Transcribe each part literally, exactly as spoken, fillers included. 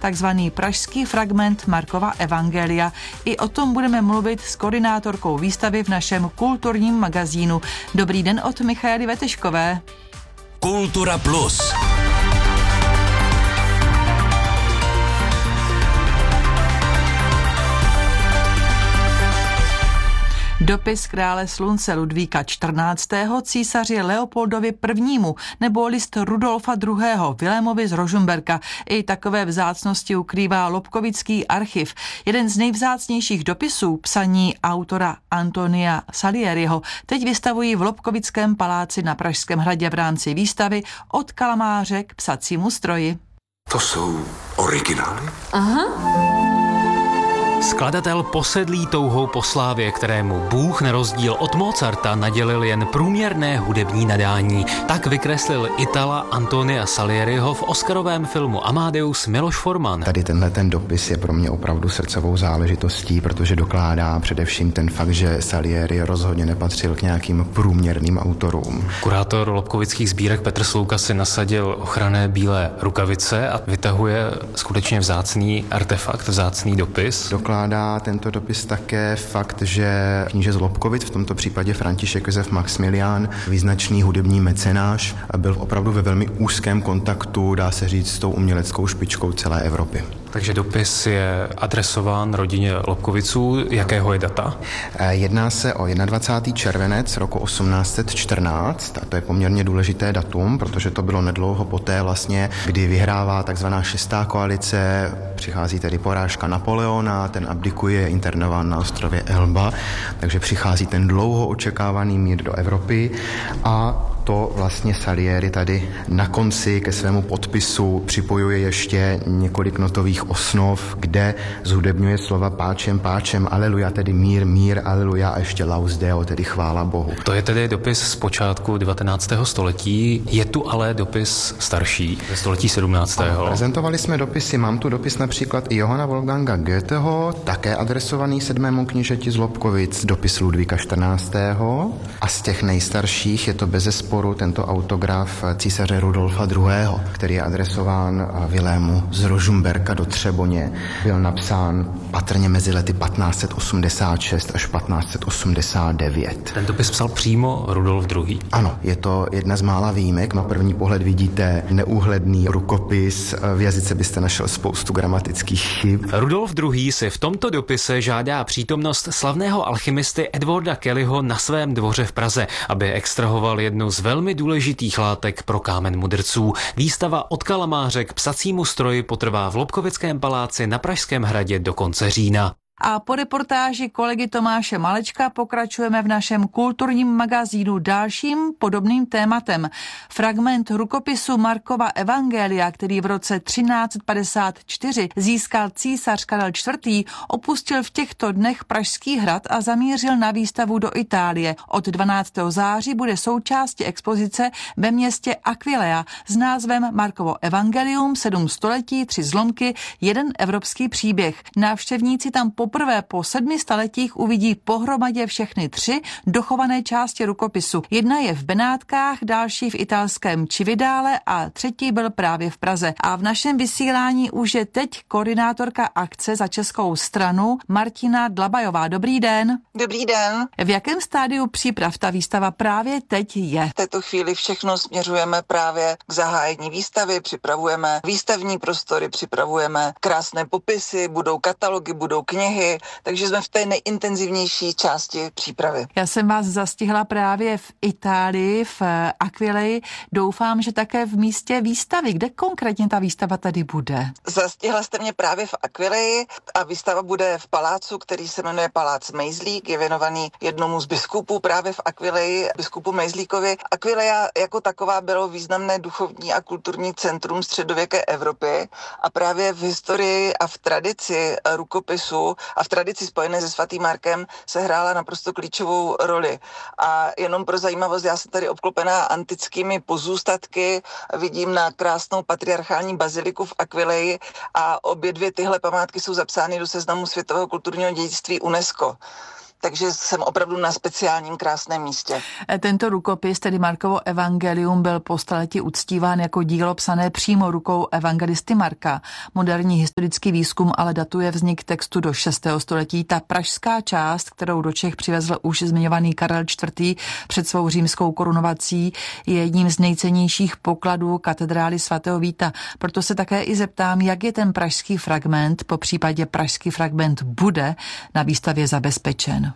takzvaný pražský fragment Markova evangelia. I o tom budeme mluvit s koordinátorkou výstavy v našem kulturním magazínu. Dobrý den od Michaely Veteškové. Kultura Plus. Dopis krále slunce Ludvíka čtrnáctého císaři Leopoldovi prvnímu nebo list Rudolfa druhého Vilémovi z Rožmberka. I takové vzácnosti ukrývá Lobkovický archiv. Jeden z nejvzácnějších dopisů psaní autora Antonia Salieriho teď vystavují v Lobkovickém paláci na Pražském hradě v rámci výstavy Od kalamáře k psacímu stroji. To jsou originály? Aha. Skladatel posedlý touhou po slávě, kterému Bůh na rozdíl od Mozarta nadělil jen průměrné hudební nadání. Tak vykreslil Itala Antonia Salieriho v oscarovém filmu Amadeus Miloš Forman. Tady tenhle ten dopis je pro mě opravdu srdcovou záležitostí, protože dokládá především ten fakt, že Salieri rozhodně nepatřil k nějakým průměrným autorům. Kurátor Lobkovických sbírek Petr Slouka si nasadil ochranné bílé rukavice a vytahuje skutečně vzácný artefakt, vzácný dopis. Dokládá tento dopis také fakt, že kníže z Lobkovic, v tomto případě František Josef Maxmilián, význačný hudební mecenáš, byl opravdu ve velmi úzkém kontaktu, dá se říct, s tou uměleckou špičkou celé Evropy. Takže dopis je adresován rodině Lobkoviců. Jakého je data? Jedná se o dvacátého prvního červenec roku osmnáct set čtrnáct a to je poměrně důležité datum, protože to bylo nedlouho poté vlastně, kdy vyhrává takzvaná šestá koalice, přichází tedy porážka Napoleona, ten abdikuje, je internován na ostrově Elba, takže přichází ten dlouho očekávaný mír do Evropy a to vlastně Salieri tady na konci ke svému podpisu připojuje ještě několik notových osnov, kde zhudebňuje slova páčem, páčem, aleluja, tedy mír, mír, aleluja a ještě laus deo, tedy chvála Bohu. To je tedy dopis z počátku devatenáctého století, je tu ale dopis starší, ze století sedmnáctého. Prezentovali jsme dopisy, mám tu dopis například i Johanna Wolfganga Goetheho, také adresovaný sedmému knížeti z Lobkovic, dopis Ludvíka čtrnáctého a z těch nejstarších je to bezesporu tento autograf císaře Rudolfa druhého., který je adresován Vilému z Rožmberka do Třeboně. Byl napsán patrně mezi lety patnáct set osmdesát šest až patnáct set osmdesát devět. Ten dopis psal přímo Rudolf druhý. Ano, je to jedna z mála výjimek. Na první pohled vidíte neúhledný rukopis, v jazyce byste našel spoustu gramatických chyb. Rudolf druhý. si v tomto dopise žádá přítomnost slavného alchymisty Edwarda Kellyho na svém dvoře v Praze, aby extrahoval jednu z velmi důležitých látek pro kámen mudrců. Výstava Od kalamáře k psacímu stroji potrvá v Lobkovickém paláci na Pražském hradě do konce října. A po reportáži kolegy Tomáše Malečka pokračujeme v našem kulturním magazínu dalším podobným tématem. Fragment rukopisu Markova evangelia, který v roce třináct padesát čtyři získal císař Karel čtvrtý., opustil v těchto dnech Pražský hrad a zamířil na výstavu do Itálie. Od dvanáctého září bude součástí expozice ve městě Aquileia s názvem Markovo evangelium, sedm století, tři zlomky, jeden evropský příběh. Návštěvníci tam poprvé po sedmi staletích uvidí pohromadě všechny tři dochované části rukopisu. Jedna je v Benátkách, další v italském Cividale a třetí byl právě v Praze. A v našem vysílání už je teď koordinátorka akce za českou stranu Martina Dlabajová. Dobrý den. Dobrý den. V jakém stádiu příprav ta výstava právě teď je? V této chvíli všechno směřujeme právě k zahájení výstavy, připravujeme výstavní prostory, připravujeme krásné popisy, budou katalogy, budou knihy, takže jsme v té nejintenzivnější části přípravy. Já jsem vás zastihla právě v Itálii, v Aquileji. Doufám, že také v místě výstavy. Kde konkrétně ta výstava tady bude? Zastihla jste mě právě v Aquileji a výstava bude v palácu, který se jmenuje Palác Mejzlík, je věnovaný jednomu z biskupů právě v Aquileji, biskupu Mejzlíkovi. Aquileja jako taková bylo významné duchovní a kulturní centrum středověké Evropy a právě v historii a v tradici rukopisu a v tradici spojené se svatým Markem se hrála naprosto klíčovou roli. A jenom pro zajímavost, já jsem tady obklopená antickými pozůstatky, vidím na krásnou patriarchální baziliku v Aquileji a obě dvě tyhle památky jsou zapsány do seznamu světového kulturního dědictví UNESCO. takže jsem opravdu na speciálním krásném místě. Tento rukopis, tedy Markovo evangelium, byl po staletí uctíván jako dílo psané přímo rukou evangelisty Marka. Moderní historický výzkum ale datuje vznik textu do šestého století. Ta pražská část, kterou do Čech přivezl už zmiňovaný Karel čtvrtý před svou římskou korunovací, je jedním z nejcennějších pokladů katedrály svatého Víta. Proto se také i zeptám, jak je ten pražský fragment, po případě pražský fragment bude na výstavě zabezpečen.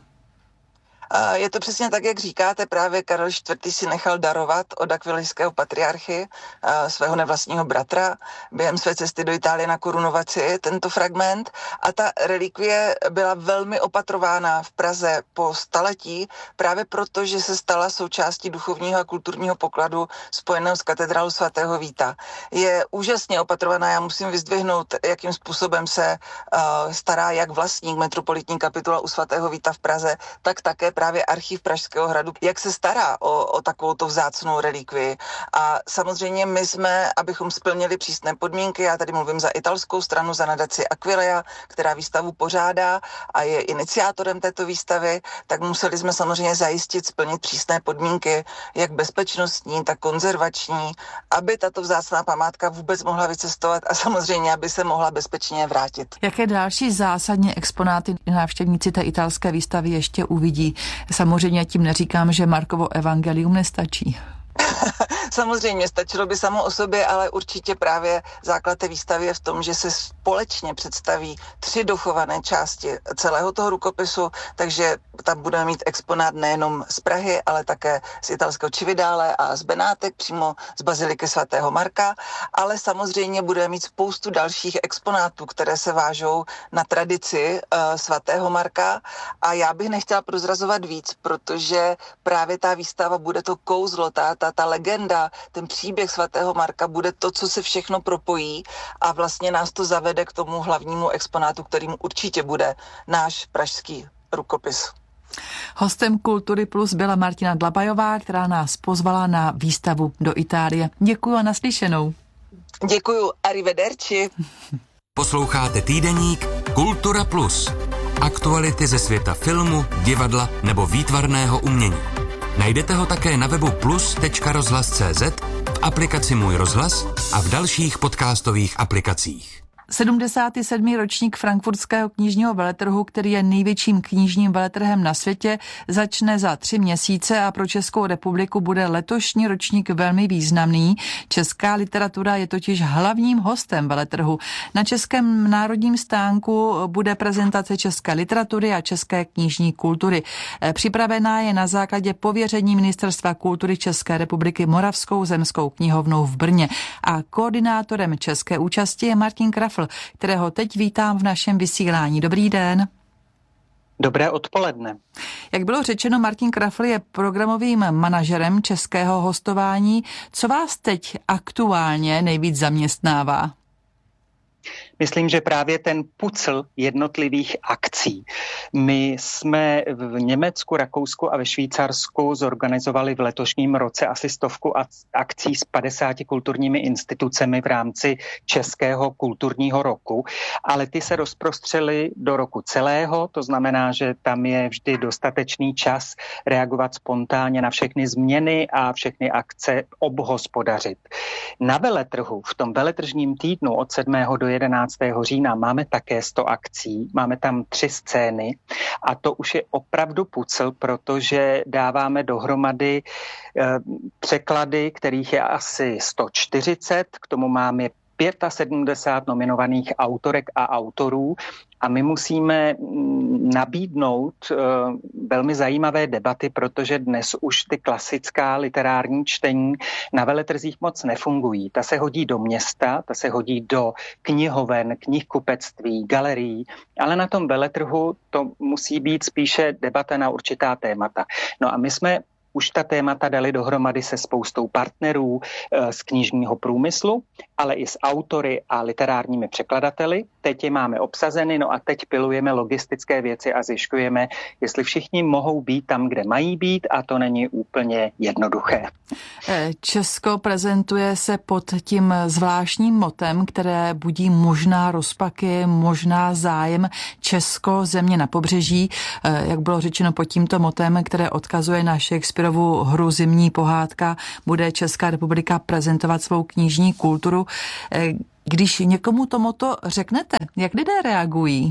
Je to přesně tak, jak říkáte, právě Karel čtvrtý si nechal darovat od akvilijského patriarchy svého nevlastního bratra během své cesty do Itálie na korunovaci tento fragment a ta relikvie byla velmi opatrována v Praze po staletí právě proto, že se stala součástí duchovního a kulturního pokladu spojeného s katedrálou svatého Víta. Je úžasně opatrovaná, já musím vyzdvihnout, jakým způsobem se uh, stará jak vlastník metropolitní kapitula u svatého Víta v Praze, tak také právě archiv Pražského hradu, jak se stará o, o takovouto vzácnou relikvii. A samozřejmě my jsme, abychom splnili přísné podmínky, já tady mluvím za italskou stranu, za nadaci Aquileia, která výstavu pořádá a je iniciátorem této výstavy, tak museli jsme samozřejmě zajistit, splnit přísné podmínky, jak bezpečnostní, tak konzervační, aby tato vzácná památka vůbec mohla vycestovat a samozřejmě, aby se mohla bezpečně vrátit. Jaké další zásadní exponáty návštěvníci té italské výstavy ještě uvidí? Samozřejmě tím neříkám, že Markovo evangelium nestačí. Samozřejmě, stačilo by samo o sobě, ale určitě právě základ té výstavy je v tom, že se společně představí tři dochované části celého toho rukopisu, takže tam budeme mít exponát nejenom z Prahy, ale také z italského Cividale a z Benátek, přímo z baziliky svatého Marka, ale samozřejmě budeme mít spoustu dalších exponátů, které se vážou na tradici uh, svatého Marka a já bych nechtěla prozrazovat víc, protože právě ta výstava bude to kouzlo, ta, ta, ta legenda, ten příběh svatého Marka bude to, co se všechno propojí a vlastně nás to zavede k tomu hlavnímu exponátu, kterým určitě bude náš pražský rukopis. Hostem Kultury Plus byla Martina Dlabajová, která nás pozvala na výstavu do Itálie. Děkuju a naslyšenou. Děkuju, arrivederci. Posloucháte týdeník Kultura Plus. Aktuality ze světa filmu, divadla nebo výtvarného umění. Najdete ho také na webu plus tečka rozhlas tečka cé zet, v aplikaci Můj rozhlas a v dalších podcastových aplikacích. sedmdesátý sedmý ročník frankfurtského knižního veletrhu, který je největším knižním veletrhem na světě, začne za tři měsíce a pro Českou republiku bude letošní ročník velmi významný. Česká literatura je totiž hlavním hostem veletrhu. Na Českém národním stánku bude prezentace české literatury a české knižní kultury. Připravená je na základě pověření Ministerstva kultury České republiky Moravskou zemskou knihovnou v Brně. A koordinátorem české účasti je Martin Krafl, kterého teď vítám v našem vysílání. Dobrý den. Dobré odpoledne. Jak bylo řečeno, Martin Krafl je programovým manažerem českého hostování. Co vás teď aktuálně nejvíc zaměstnává? Myslím, že právě ten pucl jednotlivých akcí. My jsme v Německu, Rakousku a ve Švýcarsku zorganizovali v letošním roce asi stovku akcí s padesáti kulturními institucemi v rámci Českého kulturního roku, ale ty se rozprostřely do roku celého, to znamená, že tam je vždy dostatečný čas reagovat spontánně na všechny změny a všechny akce obhospodařit. Na veletrhu, v tom veletržním týdnu od sedmého do jedenáctého října máme také sto akcí, máme tam tři scény a to už je opravdu pucl, protože dáváme dohromady eh, překlady, kterých je asi sto čtyřicet, k tomu máme sedmdesát pět nominovaných autorek a autorů a my musíme nabídnout uh, velmi zajímavé debaty, protože dnes už ty klasická literární čtení na veletrzích moc nefungují. Ta se hodí do města, ta se hodí do knihoven, knihkupectví, galerií, ale na tom veletrhu to musí být spíše debata na určitá témata. No a my jsme už ta témata dali dohromady se spoustou partnerů z knižního průmyslu, ale i s autory a literárními překladateli. Teď je máme obsazeny, no a teď pilujeme logistické věci a zjišťujeme, jestli všichni mohou být tam, kde mají být, a to není úplně jednoduché. Česko prezentuje se pod tím zvláštním motem, které budí možná rozpaky, možná zájem Česko, země na pobřeží, jak bylo řečeno pod tímto motem, které odkazuje na Shakespearovu hru Zimní pohádka, bude Česká republika prezentovat svou knižní kulturu. Když někomu to moto řeknete, jak lidé reagují?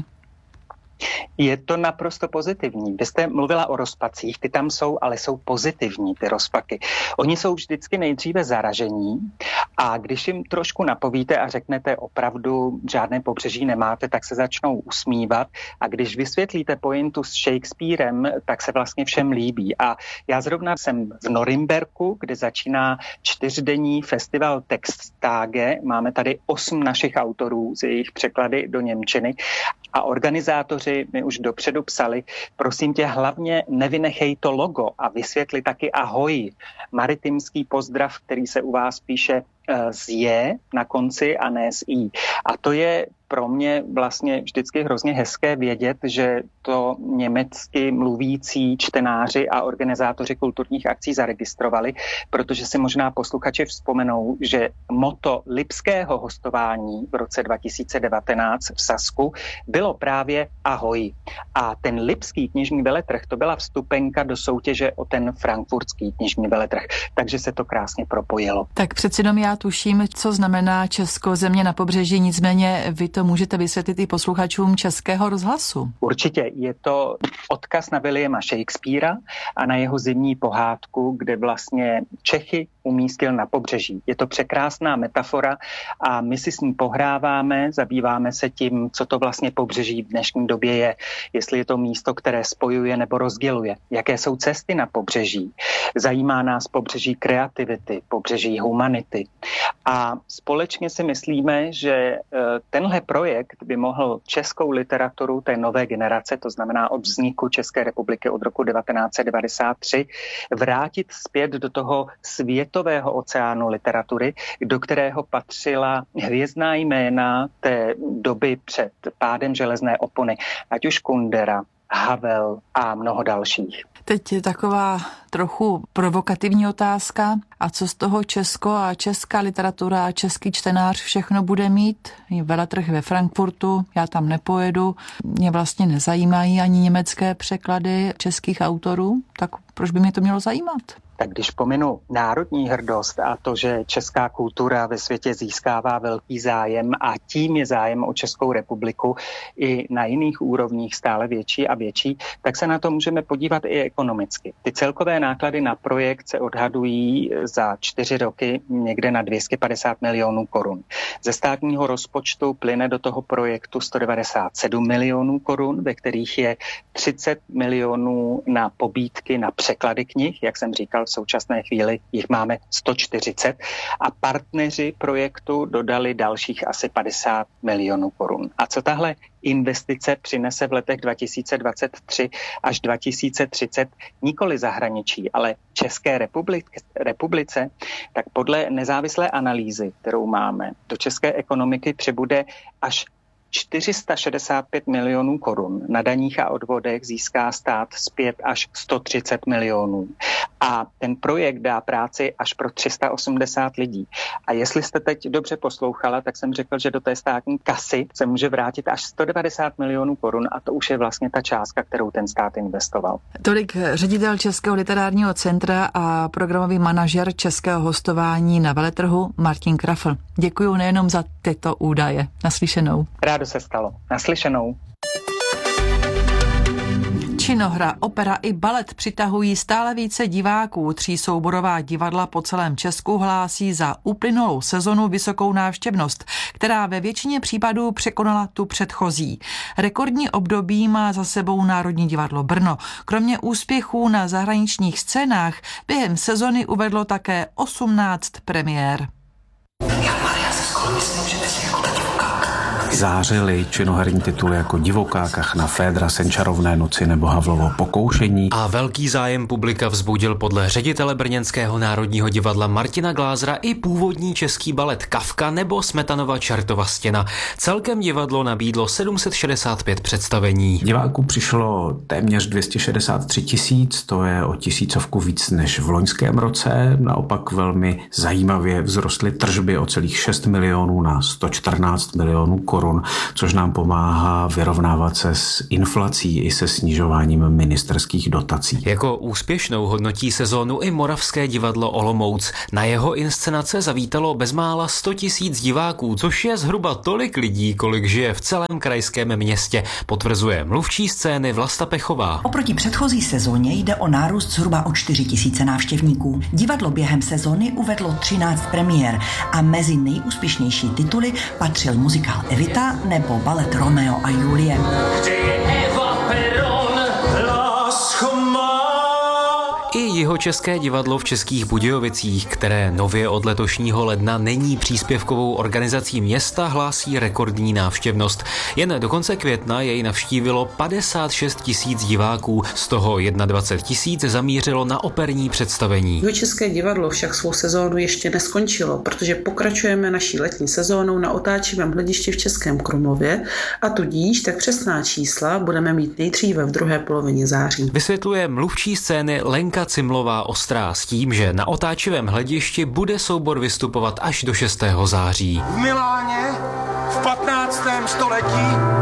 Je to naprosto pozitivní. Vy jste mluvila o rozpacích, ty tam jsou, ale jsou pozitivní, ty rozpaky. Oni jsou vždycky nejdříve zaražení a když jim trošku napovíte a řeknete opravdu žádné pobřeží nemáte, tak se začnou usmívat a když vysvětlíte pointu s Shakespearem, tak se vlastně všem líbí. A já zrovna jsem v Norimberku, kde začíná čtyřdenní festival Texttage. Máme tady osm našich autorů z jejich překlady do němčiny a organizátoři mi už dopředu psali, prosím tě, hlavně nevynechej to logo a vysvětli taky ahoj, maritimský pozdrav, který se u vás píše z je na konci a ne z i. A to je pro mě vlastně vždycky hrozně hezké vědět, že to německy mluvící čtenáři a organizátoři kulturních akcí zaregistrovali, protože si možná posluchači vzpomenou, že motto lipského hostování v roce dva tisíce devatenáct v Sasku bylo právě ahoj. A ten lipský knižní veletrh, to byla vstupenka do soutěže o ten frankfurtský knižní veletrh. Takže se to krásně propojilo. Tak přeci jenom já tuším, co znamená Česko, země na pobřeží, nicméně vy to můžete vysvětlit i posluchačům Českého rozhlasu. Určitě, je to odkaz na Williama Shakespearea a na jeho Zimní pohádku, kde vlastně Čechy umístil na pobřeží. Je to překrásná metafora a my si s ní pohráváme, zabýváme se tím, co to vlastně pobřeží v dnešní době je, jestli je to místo, které spojuje nebo rozděluje, jaké jsou cesty na pobřeží. Zajímá nás pobřeží kreativity, pobřeží humanity. A společně si myslíme, že tenhle projekt by mohl českou literaturu té nové generace, to znamená od vzniku České republiky od roku devatenáct set devadesát tři, vrátit zpět do toho světového oceánu literatury, do kterého patřila hvězdná jména té doby před pádem železné opony, ať už Kundera, Havel a mnoho dalších. Teď je taková trochu provokativní otázka. A co z toho Česko a česká literatura a český čtenář všechno bude mít? Veletrh ve Frankfurtu, já tam nepojedu, mě vlastně nezajímají ani německé překlady českých autorů, tak proč by mě to mělo zajímat? Tak když pominu národní hrdost a to, že česká kultura ve světě získává velký zájem a tím je zájem o Českou republiku i na jiných úrovních stále větší a větší, tak se na to můžeme podívat i ekonomicky. Ty celkové náklady na projekt se odhadují za čtyři roky někde na dvě stě padesát milionů korun. Ze státního rozpočtu plyne do toho projektu sto devadesát sedm milionů korun, ve kterých je třicet milionů na pobídky na překlady knih, jak jsem říkal, v současné chvíli jich máme sto čtyřicet a partneři projektu dodali dalších asi padesát milionů korun. A co tahle investice přinese v letech dva tisíce dvacet tři až dva tisíce třicet nikoli zahraničí, ale České republice, republice, tak podle nezávislé analýzy, kterou máme, do české ekonomiky přibude až čtyři sta šedesát pět milionů korun. Na daních a odvodech získá stát zpět až sto třicet milionů. A ten projekt dá práci až pro tři sta osmdesát lidí. A jestli jste teď dobře poslouchala, tak jsem řekl, že do té státní kasy se může vrátit až sto devadesát milionů korun a to už je vlastně ta částka, kterou ten stát investoval. Tolik ředitel Českého literárního centra a programový manažer českého hostování na veletrhu Martin Krafl. Děkuju nejenom za tyto údaje. Naslyšenou. Rádo se stalo. Naslyšenou. Činohra, opera i balet přitahují stále více diváků. Třísouborová divadla po celém Česku hlásí za uplynulou sezonu vysokou návštěvnost, která ve většině případů překonala tu předchozí. Rekordní období má za sebou Národní divadlo Brno. Kromě úspěchů na zahraničních scénách během sezony uvedlo také osmnáct premiér. Já, Maria, se skoro myslím, že ty jsi jako ta divoká. zářily činoherní tituly jako Divoká kachna, Fédra, Senčarovné noci nebo Havlovo pokoušení. A velký zájem publika vzbudil podle ředitele Brněnského národního divadla Martina Glázera i původní český balet Kafka nebo Smetanova Čertova stěna. Celkem divadlo nabídlo sedm set šedesát pět představení. Diváků přišlo téměř dvě stě šedesát tři tisíc, to je o tisícovku víc než v loňském roce. Naopak velmi zajímavě vzrostly tržby o celých šest milionů na sto čtrnáct milionů korun, což nám pomáhá vyrovnávat se s inflací i se snižováním ministerských dotací. Jako úspěšnou hodnotí sezónu i Moravské divadlo Olomouc. Na jeho inscenace zavítalo bezmála sto tisíc diváků, což je zhruba tolik lidí, kolik žije v celém krajském městě, potvrzuje mluvčí scény Vlasta Pechová. Oproti předchozí sezóně jde o nárůst zhruba o čtyři tisíce návštěvníků. Divadlo během sezóny uvedlo třináct premiér a mezi nejúspěšnější tituly patřil muzikál Evita nebo balet Romeo a Julie. I Jihočeské divadlo v Českých Budějovicích, které nově od letošního ledna není příspěvkovou organizací města, hlásí rekordní návštěvnost. Jen do konce května jej navštívilo padesát šest tisíc diváků, z toho dvacet jedna tisíc zamířilo na operní představení. Jihočeské divadlo však svou sezónu ještě neskončilo, protože pokračujeme naší letní sezónou na otáčivém hledišti v Českém Krumlově a tudíž tak přesná čísla budeme mít nejdříve v druhé polovině září. Vysvětluje mluvčí scény Lenka Cimlová Ostrá s tím, že na otáčivém hledišti bude soubor vystupovat až do šestého září. V Miláně v patnáctém století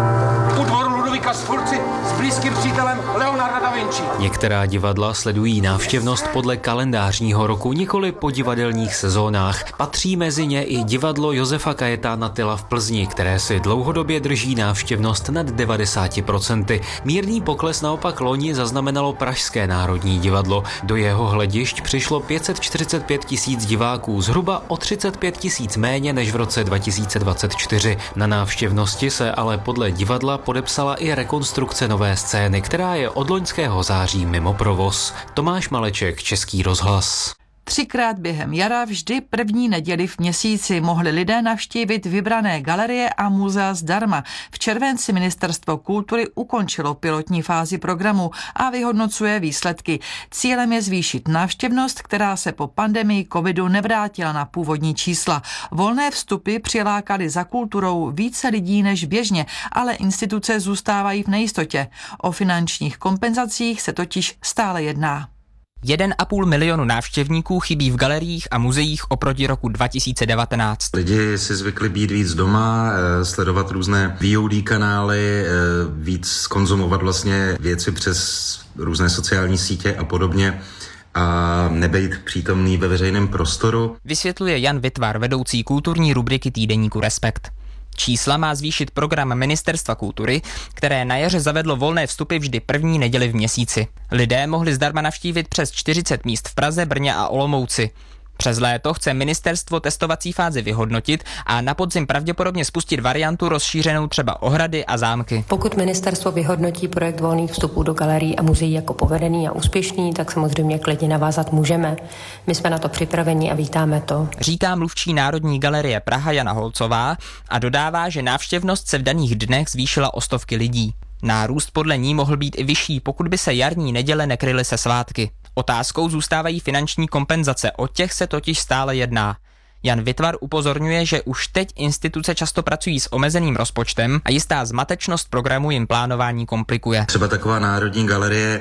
u dvoru Ludovika Sforci s blízkým přítelem Leonarda da Vinci. Některá divadla sledují návštěvnost podle kalendářního roku, nikoli po divadelních sezónách. Patří mezi ně i divadlo Josefa Kajetána Tyla v Plzni, které si dlouhodobě drží návštěvnost nad devadesát procent. Mírný pokles naopak loni zaznamenalo Pražské národní divadlo. Do jeho hledišť přišlo pět set čtyřicet pět tisíc diváků, zhruba o třicet pět tisíc méně než v roce dva tisíce dvacet čtyři. Na návštěvnosti se ale podle divadla podepsala i rekonstrukce nové scény, která je od loňského září mimo provoz. Tomáš Maleček, Český rozhlas. Třikrát během jara vždy první neděli v měsíci mohli lidé navštívit vybrané galerie a muzea zdarma. V červenci Ministerstvo kultury ukončilo pilotní fázi programu a vyhodnocuje výsledky. Cílem je zvýšit návštěvnost, která se po pandemii covidu nevrátila na původní čísla. Volné vstupy přilákaly za kulturou více lidí než běžně, ale instituce zůstávají v nejistotě. O finančních kompenzacích se totiž stále jedná. Jeden a půl milionu návštěvníků chybí v galeriích a muzeích oproti roku dva tisíce devatenáct. Lidi si zvykli být víc doma, sledovat různé V O D kanály, víc konzumovat vlastně věci přes různé sociální sítě a podobně a nebejt přítomný ve veřejném prostoru. Vysvětluje Jan Vitvar, vedoucí kulturní rubriky týdeníku Respekt. Čísla má zvýšit program Ministerstva kultury, které na jaře zavedlo volné vstupy vždy první neděli v měsíci. Lidé mohli zdarma navštívit přes čtyřicet míst v Praze, Brně a Olomouci. Přes léto chce ministerstvo testovací fázi vyhodnotit a na podzim pravděpodobně spustit variantu rozšířenou třeba o hrady a zámky. Pokud ministerstvo vyhodnotí projekt volných vstupů do galerií a muzeí jako povedený a úspěšný, tak samozřejmě klidně navázat můžeme. My jsme na to připraveni a vítáme to. Říká mluvčí Národní galerie Praha Jana Holcová a dodává, že návštěvnost se v daných dnech zvýšila o stovky lidí. Nárůst podle ní mohl být i vyšší, pokud by se jarní neděle nekryly se svátky. Otázkou zůstávají finanční kompenzace, o těch se totiž stále jedná. Jan Vitvar upozorňuje, že už teď instituce často pracují s omezeným rozpočtem a jistá zmatečnost programu jim plánování komplikuje. Třeba taková Národní galerie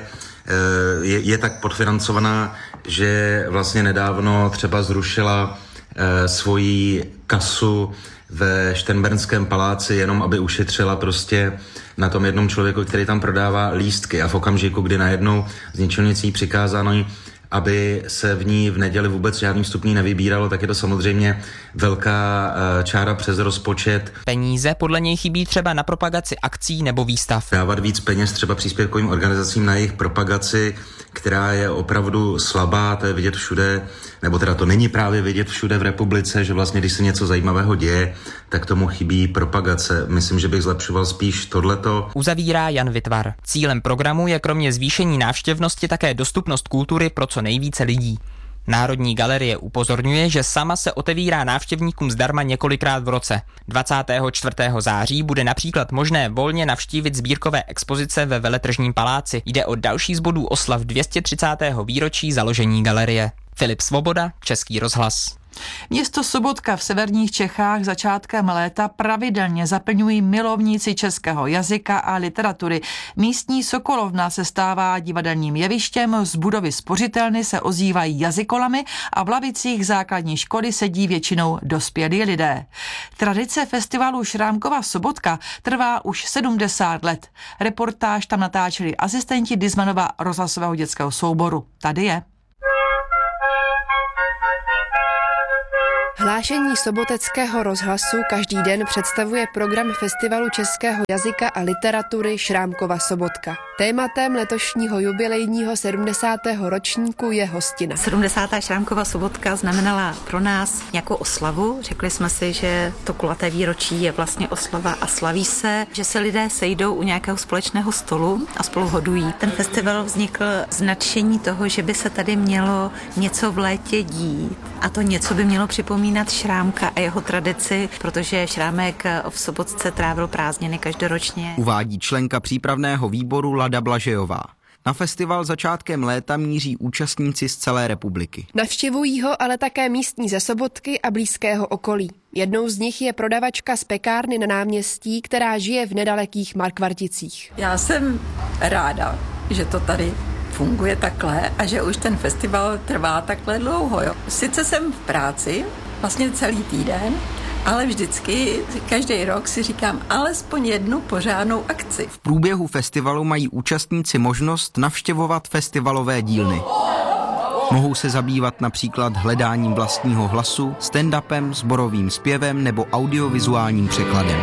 je, je tak podfinancovaná, že vlastně nedávno třeba zrušila svoji kasu ve Šternbernském paláci, jenom aby ušetřila prostě na tom jednom člověku, který tam prodává lístky a v okamžiku, kdy najednou z ničeho nic jí přikázáno, aby se v ní v neděli vůbec žádný vstupní nevybíralo, tak je to samozřejmě velká čára přes rozpočet. Peníze podle něj chybí třeba na propagaci akcí nebo výstav. Dávat víc peněz třeba příspěvkovým organizacím na jejich propagaci, která je opravdu slabá, to je vidět všude, nebo teda to není právě vidět všude v republice, že vlastně když se něco zajímavého děje, tak tomu chybí propagace. Myslím, že bych zlepšoval spíš tohleto. Uzavírá Jan Vitvar. Cílem programu je kromě zvýšení návštěvnosti také dostupnost kultury pro co nejvíce lidí. Národní galerie upozorňuje, že sama se otevírá návštěvníkům zdarma několikrát v roce. dvacátého čtvrtého září bude například možné volně navštívit sbírkové expozice ve Veletržním paláci. Jde o další z bodů oslav dvě stě třicátého výročí založení galerie. Filip Svoboda, Český rozhlas. Město Sobotka v severních Čechách začátkem léta pravidelně zaplňují milovníci českého jazyka a literatury. Místní Sokolovna se stává divadelním jevištěm, z budovy spořitelny se ozývají jazykolamy a v lavicích základní školy sedí většinou dospělí lidé. Tradice festivalu Šrámkova Sobotka trvá už sedmdesát let. Reportáž tam natáčeli asistenti Dizmanova rozhlasového dětského souboru. Tady je. Hlášení soboteckého rozhlasu každý den představuje program Festivalu českého jazyka a literatury Šrámkova Sobotka. Tématem letošního jubilejního sedmdesátého ročníku je hostina. sedmdesátá Šrámkova Sobotka znamenala pro nás nějakou oslavu. Řekli jsme si, že to kulaté výročí je vlastně oslava a slaví se, že se lidé sejdou u nějakého společného stolu a spolu hodují. Ten festival vznikl z nadšení toho, že by se tady mělo něco v létě dít. A to něco by mělo připomínat Šrámka a jeho tradici, protože Šrámek v Sobotce trávil prázdniny každoročně. Uvádí členka přípravného výboru Lada Blažejová. Na festival začátkem léta míří účastníci z celé republiky. Navštěvují ho ale také místní ze Sobotky a blízkého okolí. Jednou z nich je prodavačka z pekárny na náměstí, která žije v nedalekých Markvarticích. Já jsem ráda, že to tady funguje takhle a že už ten festival trvá takhle dlouho. Jo. Sice jsem v práci, vlastně celý týden, ale vždycky, každý rok si říkám alespoň jednu pořádnou akci. V průběhu festivalu mají účastníci možnost navštěvovat festivalové dílny. Mohou se zabývat například hledáním vlastního hlasu, stand-upem, sborovým zpěvem nebo audiovizuálním překladem.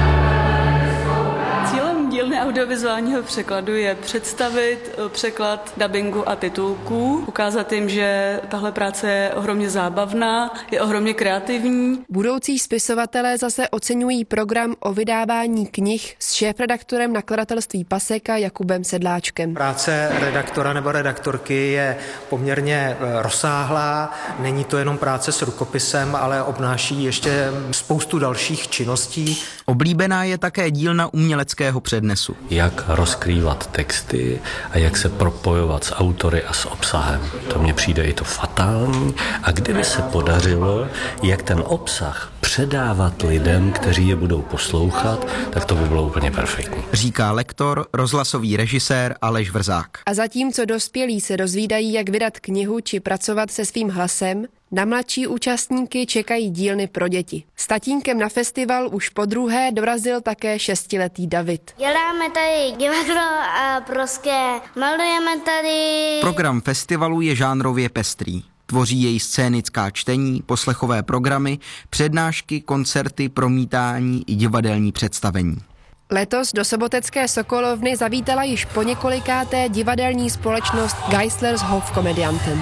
Dílny audiovizuálního překladu je představit překlad dabingu a titulků, ukázat jim, že tahle práce je ohromně zábavná, je ohromně kreativní. Budoucí spisovatelé zase oceňují program o vydávání knih s šéfredaktorem nakladatelství Paseka Jakubem Sedláčkem. Práce redaktora nebo redaktorky je poměrně rozsáhlá, není to jenom práce s rukopisem, ale obnáší ještě spoustu dalších činností. Oblíbená je také dílna uměleckého přednesu. Jak rozkrývat texty a jak se propojovat s autory a s obsahem. To mně přijde i to fatální. A kdyby se podařilo, jak ten obsah předávat lidem, kteří je budou poslouchat, tak to by bylo úplně perfektní. Říká lektor, rozhlasový režisér Aleš Vrzák. A zatímco dospělí se dozvídají, jak vydat knihu či pracovat se svým hlasem, na mladší účastníky čekají dílny pro děti. S tatínkem na festival už podruhé dorazil také šestiletý David. Děláme tady divadlo a prostě malujeme tady. Program festivalu je žánrově pestrý. Tvoří jej scénická čtení, poslechové programy, přednášky, koncerty, promítání i divadelní představení. Letos do sobotecké Sokolovny zavítala již po několikáté divadelní společnost Geisler's Hofkomedianten.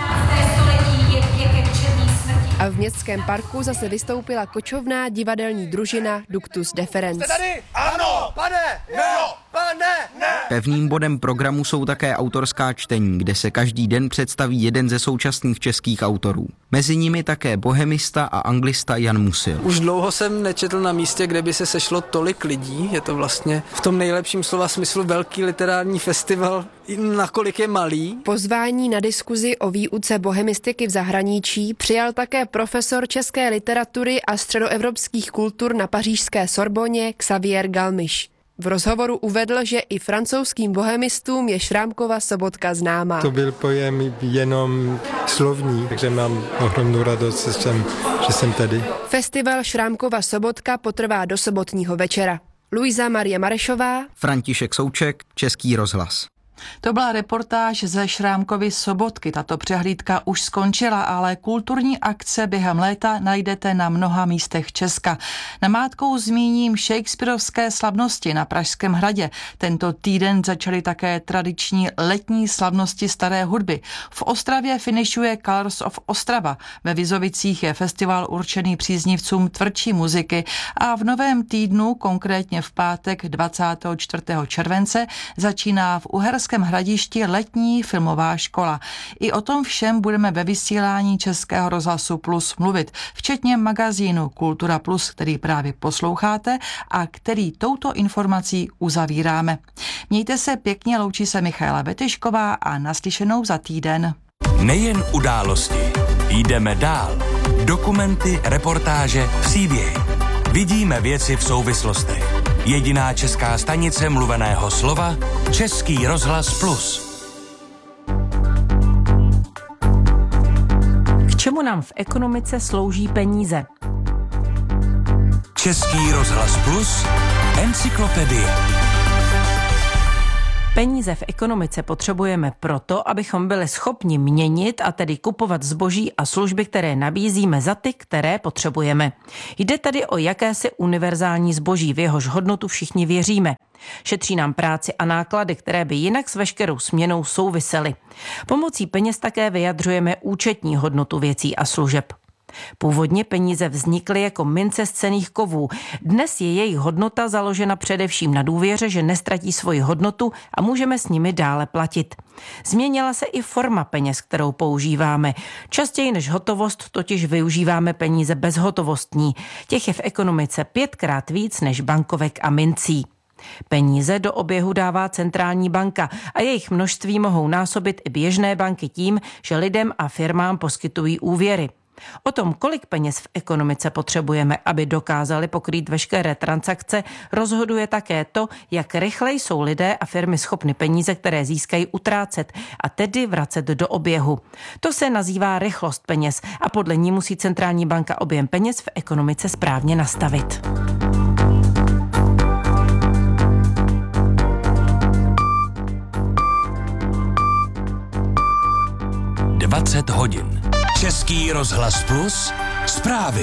A v městském parku zase vystoupila kočovná divadelní družina Ductus Deferens. Jste tady? Ano, pane, no, pane, ne. Pevným bodem programu jsou také autorská čtení, kde se každý den představí jeden ze současných českých autorů. Mezi nimi také bohemista a anglista Jan Musil. Už dlouho jsem nečetl na místě, kde by se sešlo tolik lidí. Je to vlastně v tom nejlepším slova smyslu velký literární festival, nakolik je malý. Pozvání na diskuzi o výuce bohemistiky v zahraničí přijal také profesor české literatury a středoevropských kultur na pařížské Sorboně Xavier Galmiš. V rozhovoru uvedl, že i francouzským bohemistům je Šrámkova Sobotka známá. To byl pojem jenom slovní, takže mám ohromnou radost, že jsem, že jsem tady. Festival Šrámkova Sobotka potrvá do sobotního večera. Luisa Marie Marešová, František Souček, Český rozhlas. To byla reportáž ze Šrámkovy Sobotky. Tato přehlídka už skončila, ale kulturní akce během léta najdete na mnoha místech Česka. Namátkou zmíním shakespearovské slavnosti na Pražském hradě. Tento týden začaly také tradiční letní slavnosti staré hudby. V Ostravě finišuje Colors of Ostrava. Ve Vizovicích je festival určený příznivcům tvrdší muziky a v novém týdnu, konkrétně v pátek dvacátého čtvrtého července, začíná v Uherském Uherském Hradišti letní filmová škola. I o tom všem budeme ve vysílání Českého rozhlasu Plus mluvit, včetně magazínu Kultura Plus, který právě posloucháte a který touto informací uzavíráme. Mějte se pěkně, loučí se Michaela Betyšková a naslyšenou za týden. Nejen události, jdeme dál. Dokumenty, reportáže, příběhy. Vidíme věci v souvislostech. Jediná česká stanice mluveného slova, Český rozhlas Plus. K čemu nám v ekonomice slouží peníze? Český rozhlas Plus, encyklopedie. Peníze v ekonomice potřebujeme proto, abychom byli schopni měnit a tedy kupovat zboží a služby, které nabízíme za ty, které potřebujeme. Jde tady o jakési univerzální zboží, v jehož hodnotu všichni věříme. Šetří nám práci a náklady, které by jinak s veškerou směnou souvisely. Pomocí peněz také vyjadřujeme účetní hodnotu věcí a služeb. Původně peníze vznikly jako mince z cenných kovů. Dnes je jejich hodnota založena především na důvěře, že nestratí svoji hodnotu a můžeme s nimi dále platit. Změnila se i forma peněz, kterou používáme. Častěji než hotovost totiž využíváme peníze bezhotovostní. Těch je v ekonomice pětkrát víc než bankovek a mincí. Peníze do oběhu dává centrální banka a jejich množství mohou násobit i běžné banky tím, že lidem a firmám poskytují úvěry. O tom, kolik peněz v ekonomice potřebujeme, aby dokázali pokrýt veškeré transakce, rozhoduje také to, jak rychle jsou lidé a firmy schopny peníze, které získají, utrácet a tedy vracet do oběhu. To se nazývá rychlost peněz a podle ní musí centrální banka objem peněz v ekonomice správně nastavit. dvacet hodin. Český rozhlas Plus, zprávy.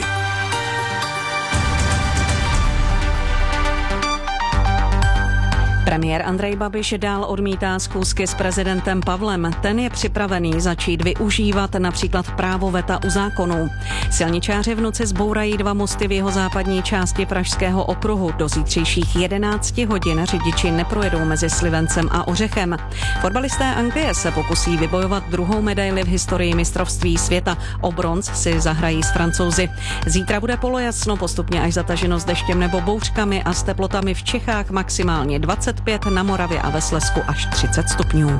Premiér Andrej Babiš dál odmítá schůzky s prezidentem Pavlem. Ten je připravený začít využívat například právo veta u zákonů. Silničáři v noci zbourají dva mosty v jeho západní části Pražského okruhu. Do zítřejších jedenácti hodin řidiči neprojedou mezi Slivencem a Ořechem. Fotbalisté Anglie se pokusí vybojovat druhou medaili v historii mistrovství světa. O bronz si zahrají s Francouzi. Zítra bude polojasno, postupně až zataženo s deštěm nebo bouřkami a s teplotami v Čechách maximálně dvacet pět, na Moravě a ve Slezsku až třicet stupňů.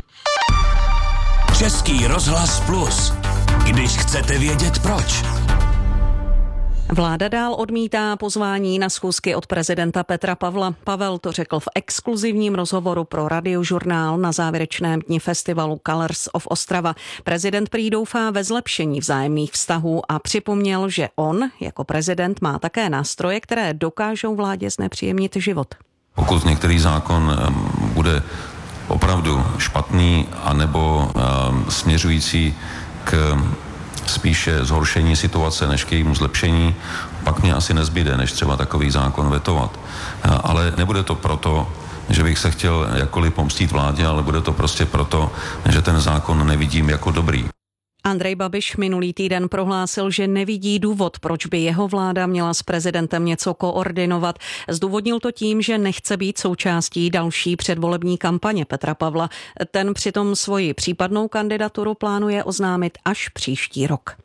Český rozhlas Plus. Když chcete vědět proč. Vláda dál odmítá pozvání na schůzky od prezidenta Petra Pavla. Pavel to řekl v exkluzivním rozhovoru pro Radiožurnál na závěrečném dni festivalu Colors of Ostrava. Prezident prý doufá ve zlepšení vzájemných vztahů a připomněl, že on jako prezident má také nástroje, které dokážou vládě znepříjemnit život. Pokud některý zákon bude opravdu špatný anebo směřující k spíše zhoršení situace než k jejímu zlepšení, pak mě asi nezbyde, než třeba takový zákon vetovat. Ale nebude to proto, že bych se chtěl jakkoliv pomstít vládě, ale bude to prostě proto, že ten zákon nevidím jako dobrý. Andrej Babiš minulý týden prohlásil, že nevidí důvod, proč by jeho vláda měla s prezidentem něco koordinovat. Zdůvodnil to tím, že nechce být součástí další předvolební kampaně Petra Pavla. Ten přitom svoji případnou kandidaturu plánuje oznámit až příští rok.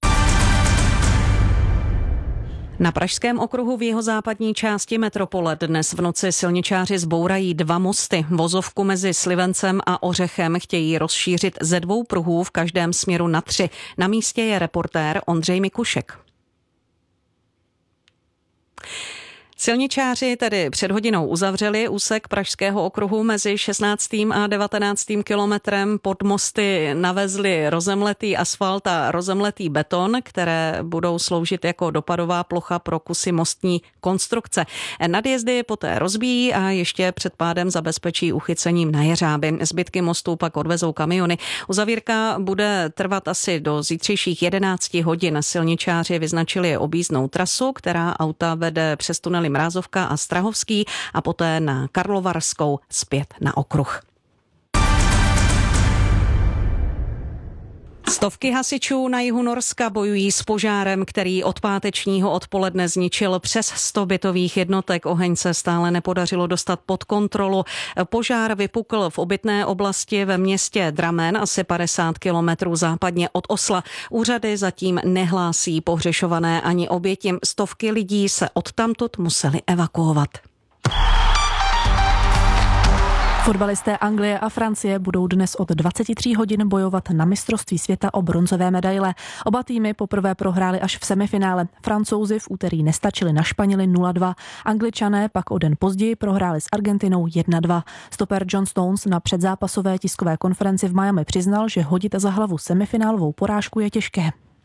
Na Pražském okruhu v jeho západní části metropole dnes v noci silničáři zbourají dva mosty. Vozovku mezi Slivencem a Ořechem chtějí rozšířit ze dvou pruhů v každém směru na tři. Na místě je reportér Ondřej Mikušek. Silničáři tedy před hodinou uzavřeli úsek Pražského okruhu mezi šestnáctým a devatenáctým kilometrem. Pod mosty navezli rozemletý asfalt a rozemletý beton, které budou sloužit jako dopadová plocha pro kusy mostní konstrukce. Nadjezdy poté rozbíjí a ještě před pádem zabezpečí uchycením na jeřáby. Zbytky mostů pak odvezou kamiony. Uzavírka bude trvat asi do zítřejších jedenácti hodin. Silničáři vyznačili objízdnou trasu, která auta vede přes tunely Mrázovka a Strahovský a poté na Karlovarskou zpět na okruh. Stovky hasičů na jihu Norska bojují s požárem, který od pátečního odpoledne zničil přes sto bytových jednotek. Oheň se stále nepodařilo dostat pod kontrolu. Požár vypukl v obytné oblasti ve městě Drammen, asi padesát kilometrů západně od Osla. Úřady zatím nehlásí pohřešované ani oběti. Stovky lidí se odtamtud museli evakuovat. Fotbalisté Anglie a Francie budou dnes od dvacet tři hodin bojovat na mistrovství světa o bronzové medaile. Oba týmy poprvé prohráli až v semifinále. Francouzi v úterý nestačili na Španěly nula dva. Angličané pak o den později prohráli s Argentinou jedna dva. Stoper John Stones na předzápasové tiskové konferenci v Miami přiznal, že hodit za hlavu semifinálovou porážku je těžké.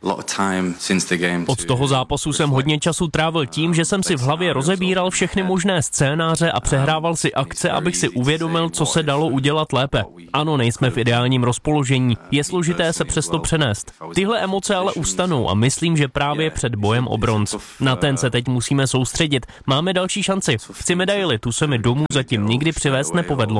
Od toho zápasu jsem hodně času trávil tím, že jsem si v hlavě rozebíral všechny možné scénáře a přehrával si akce, abych si uvědomil, co se dalo udělat lépe. Ano, nejsme v ideálním rozpoložení, je složité se přesto přenést. Tyhle emoce ale ustanou a myslím, že právě před bojem o bronz. Na ten se teď musíme soustředit. Máme další šanci. Chci medaili, tu se mi domů zatím nikdy přivést nepovedlo.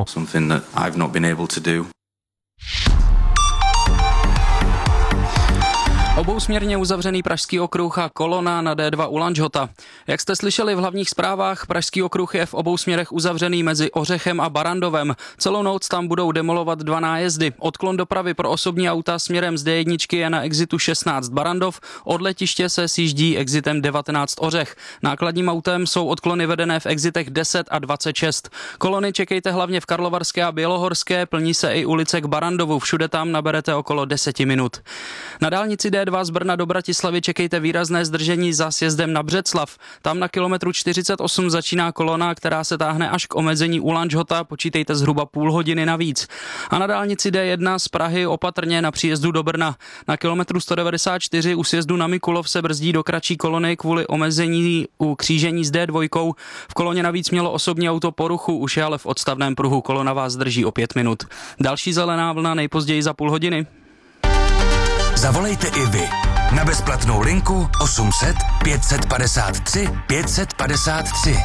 Obousměrně uzavřený Pražský okruh a kolona na D dva u Lanžhota. Jak jste slyšeli v hlavních zprávách, Pražský okruh je v obou směrech uzavřený mezi Ořechem a Barandovem. Celou noc tam budou demolovat dva nájezdy. Odklon dopravy pro osobní auta směrem z D jedna je na exitu šestnáct Barandov, od letiště se sjíždí exitem devatenáct Ořech. Nákladním autem jsou odklony vedené v exitech deset a dvacet šest. Kolony čekejte hlavně v Karlovarské a Bělohorské, plní se i ulice k Barandovu, všude tam naberete okolo deset minut. Na dálnici D dva z Brna do Bratislavy čekejte výrazné zdržení za sjezdem na Břeclav. Tam na kilometru čtyřicet osm začíná kolona, která se táhne až k omezení u Lanžhota, počítejte zhruba půl hodiny navíc. A na dálnici D jedna z Prahy opatrně na příjezdu do Brna. Na kilometru sto devadesát čtyři u sjezdu na Mikulov se brzdí do kratší kolony kvůli omezení u křížení s D dva. V koloně navíc mělo osobní auto poruchu, už je ale v odstavném pruhu, kolona vás drží o pět minut. Další zelená vlna nejpozději za půl hodiny. Zavolejte i vy na bezplatnou linku osm set pět set padesát tři pět set padesát tři.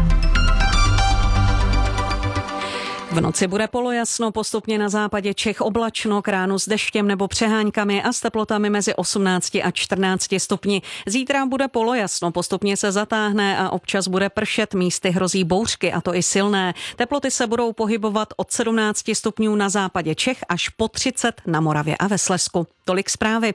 V noci bude polojasno, postupně na západě Čech oblačno, k ránu s deštěm nebo přeháňkami a s teplotami mezi osmnácti a čtrnácti stupni. Zítra bude polojasno, postupně se zatáhne a občas bude pršet, místy hrozí bouřky, a to i silné. Teploty se budou pohybovat od sedmnácti stupňů na západě Čech až po třicet na Moravě a ve Slezsku. Tolik zprávy.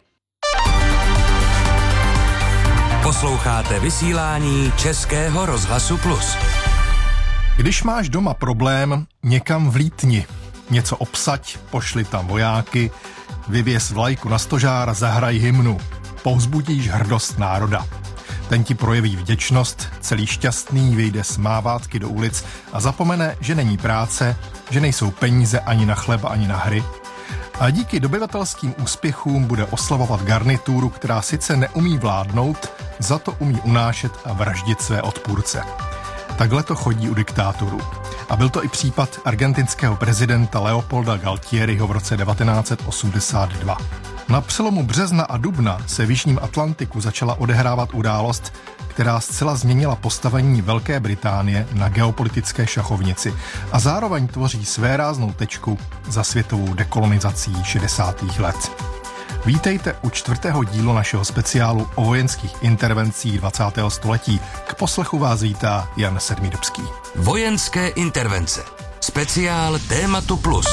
Posloucháte vysílání Českého rozhlasu Plus. Když máš doma problém, někam vlítni. Něco obsaď, pošli tam vojáky, vyvěs vlajku na stožár, zahraj hymnu. Povzbudíš hrdost národa. Ten ti projeví vděčnost, celý šťastný vyjde s mávátky do ulic a zapomene, že není práce, že nejsou peníze ani na chleba, ani na hry. A díky dobyvatelským úspěchům bude oslavovat garnituru, která sice neumí vládnout, za to umí unášet a vraždit své odpůrce. Takhle to chodí u diktátorů. A byl to i případ argentinského prezidenta Leopolda Galtieriho v roce devatenáct set osmdesát dva. Na přelomu března a dubna se v Jižním Atlantiku začala odehrávat událost, která zcela změnila postavení Velké Británie na geopolitické šachovnici a zároveň tvoří svéráznou tečku za světovou dekolonizací šedesátých let. Vítejte u čtvrtého dílu našeho speciálu o vojenských intervencích dvacátého století. K poslechu vás vítá Jan Sedmidubský. Vojenské intervence. Speciál Tématu Plus.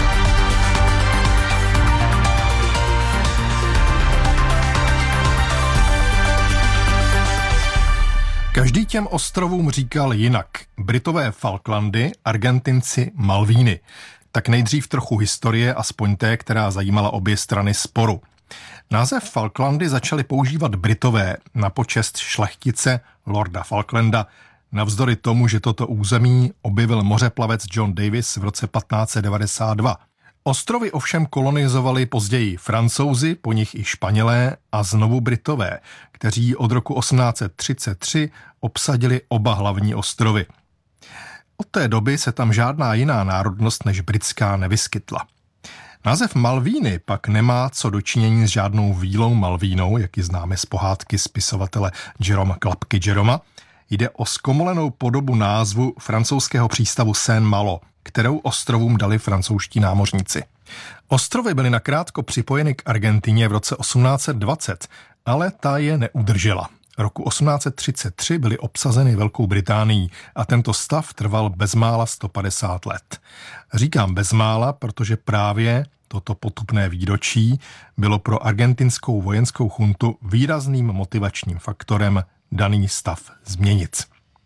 Každý těm ostrovům říkal jinak. Britové Falklandy, Argentinci Malvíny. Tak nejdřív trochu historie, aspoň té, která zajímala obě strany sporu. Název Falklandy začali používat Britové na počest šlechtice Lorda Falklanda, navzdory tomu, že toto území objevil mořeplavec John Davis v roce patnáct set devadesát dva. Ostrovy ovšem kolonizovali později Francouzi, po nich i Španělé a znovu Britové, kteří od roku osmnáct set třicet tři obsadili oba hlavní ostrovy. Od té doby se tam žádná jiná národnost než britská nevyskytla. Název Malvíny pak nemá co dočinění s žádnou vílou Malvínou, jak ji známe z pohádky spisovatele Jeroma Klapky Jeroma. Jde o zkomolenou podobu názvu francouzského přístavu Saint-Malo, kterou ostrovům dali francouzští námořníci. Ostrovy byly nakrátko připojeny k Argentině v roce osmnáct set dvacet, ale ta je neudržela. Roku osmnáct set třicet tři byly obsazeny Velkou Británií a tento stav trval bezmála sto padesát let. Říkám bezmála, protože právě toto potupné výročí bylo pro argentinskou vojenskou chuntu výrazným motivačním faktorem daný stav změnit.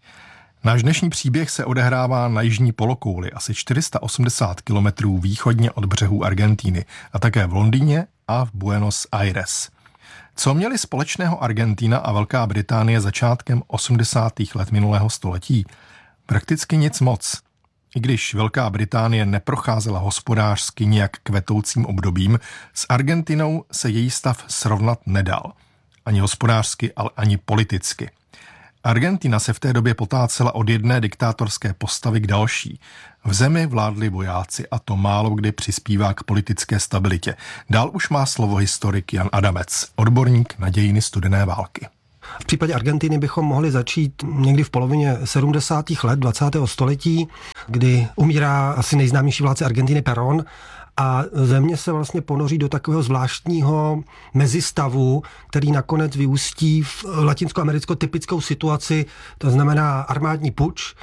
Náš dnešní příběh se odehrává na jižní polokouli, asi čtyři sta osmdesát kilometrů východně od břehů Argentíny a také v Londýně a v Buenos Aires. Co měli společného Argentina a Velká Británie začátkem osmdesátých let minulého století? Prakticky nic moc. I když Velká Británie neprocházela hospodářsky nějak kvetoucím obdobím, s Argentinou se její stav srovnat nedal. Ani hospodářsky, ale ani politicky. Argentina se v té době potácela od jedné diktátorské postavy k další. V zemi vládli vojáci a to málo kdy přispívá k politické stabilitě. Dál už má slovo historik Jan Adamec, odborník na dějiny studené války. V případě Argentiny bychom mohli začít někdy v polovině sedmdesátých let dvacátého století, kdy umírá asi nejznámější vládce Argentiny Perón a země se vlastně ponoří do takového zvláštního mezistavu, který nakonec vyústí v latinskoamerickou typickou situaci, to znamená armádní puč,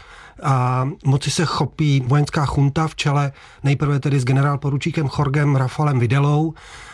a moci se chopí vojenská chunta v čele nejprve tedy s generálporučíkem Jorgem Rafaelem Videlou.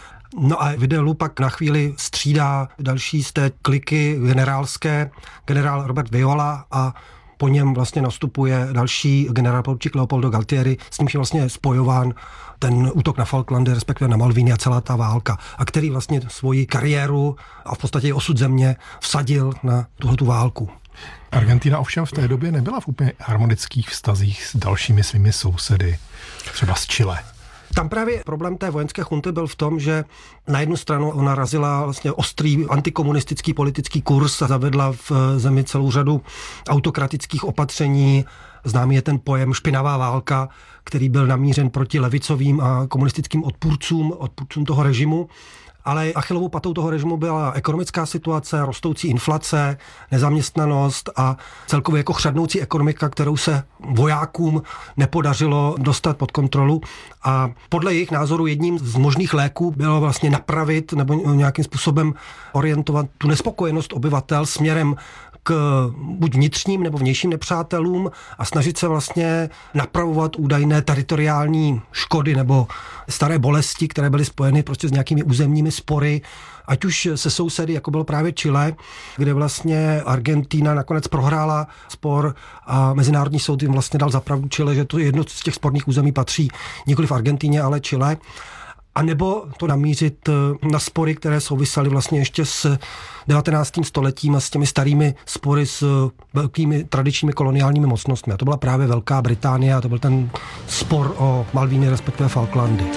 No a Videlu pak na chvíli střídá další z té kliky generálské, generál Robert Viola, a po něm vlastně nastupuje další generálporučík Leopoldo Galtieri, s nímž je vlastně spojován ten útok na Falklandy, respektive na Malviny a celá ta válka, a který vlastně svoji kariéru a v podstatě osud země vsadil na tuhletu válku. Argentina ovšem v té době nebyla v úplně harmonických vztazích s dalšími svými sousedy, třeba s Chile. Tam právě problém té vojenské chunty byl v tom, že na jednu stranu ona razila vlastně ostrý antikomunistický politický kurz a zavedla v zemi celou řadu autokratických opatření. Známý je ten pojem špinavá válka, který byl namířen proti levicovým a komunistickým odpůrcům, odpůrcům toho režimu. Ale Achillovou patou toho režimu byla ekonomická situace, rostoucí inflace, nezaměstnanost a celkově jako chřadnoucí ekonomika, kterou se vojákům nepodařilo dostat pod kontrolu. A podle jejich názoru jedním z možných léků bylo vlastně napravit nebo nějakým způsobem orientovat tu nespokojenost obyvatel směrem k buď vnitřním nebo vnějším nepřátelům a snažit se vlastně napravovat údajné teritoriální škody nebo staré bolesti, které byly spojeny prostě s nějakými územními spory, ať už se sousedy, jako bylo právě Chile, kde vlastně Argentina nakonec prohrála spor a Mezinárodní soud jim vlastně dal za pravdu Chile, že to jedno z těch sporných území patří nikoli v Argentině, ale Chile. A nebo to namířit na spory, které souvisaly vlastně ještě s devatenáctým stoletím a s těmi starými spory s velkými tradičními koloniálními mocnostmi. A to byla právě Velká Británie a to byl ten spor o Malvíny, respektive Falklandy.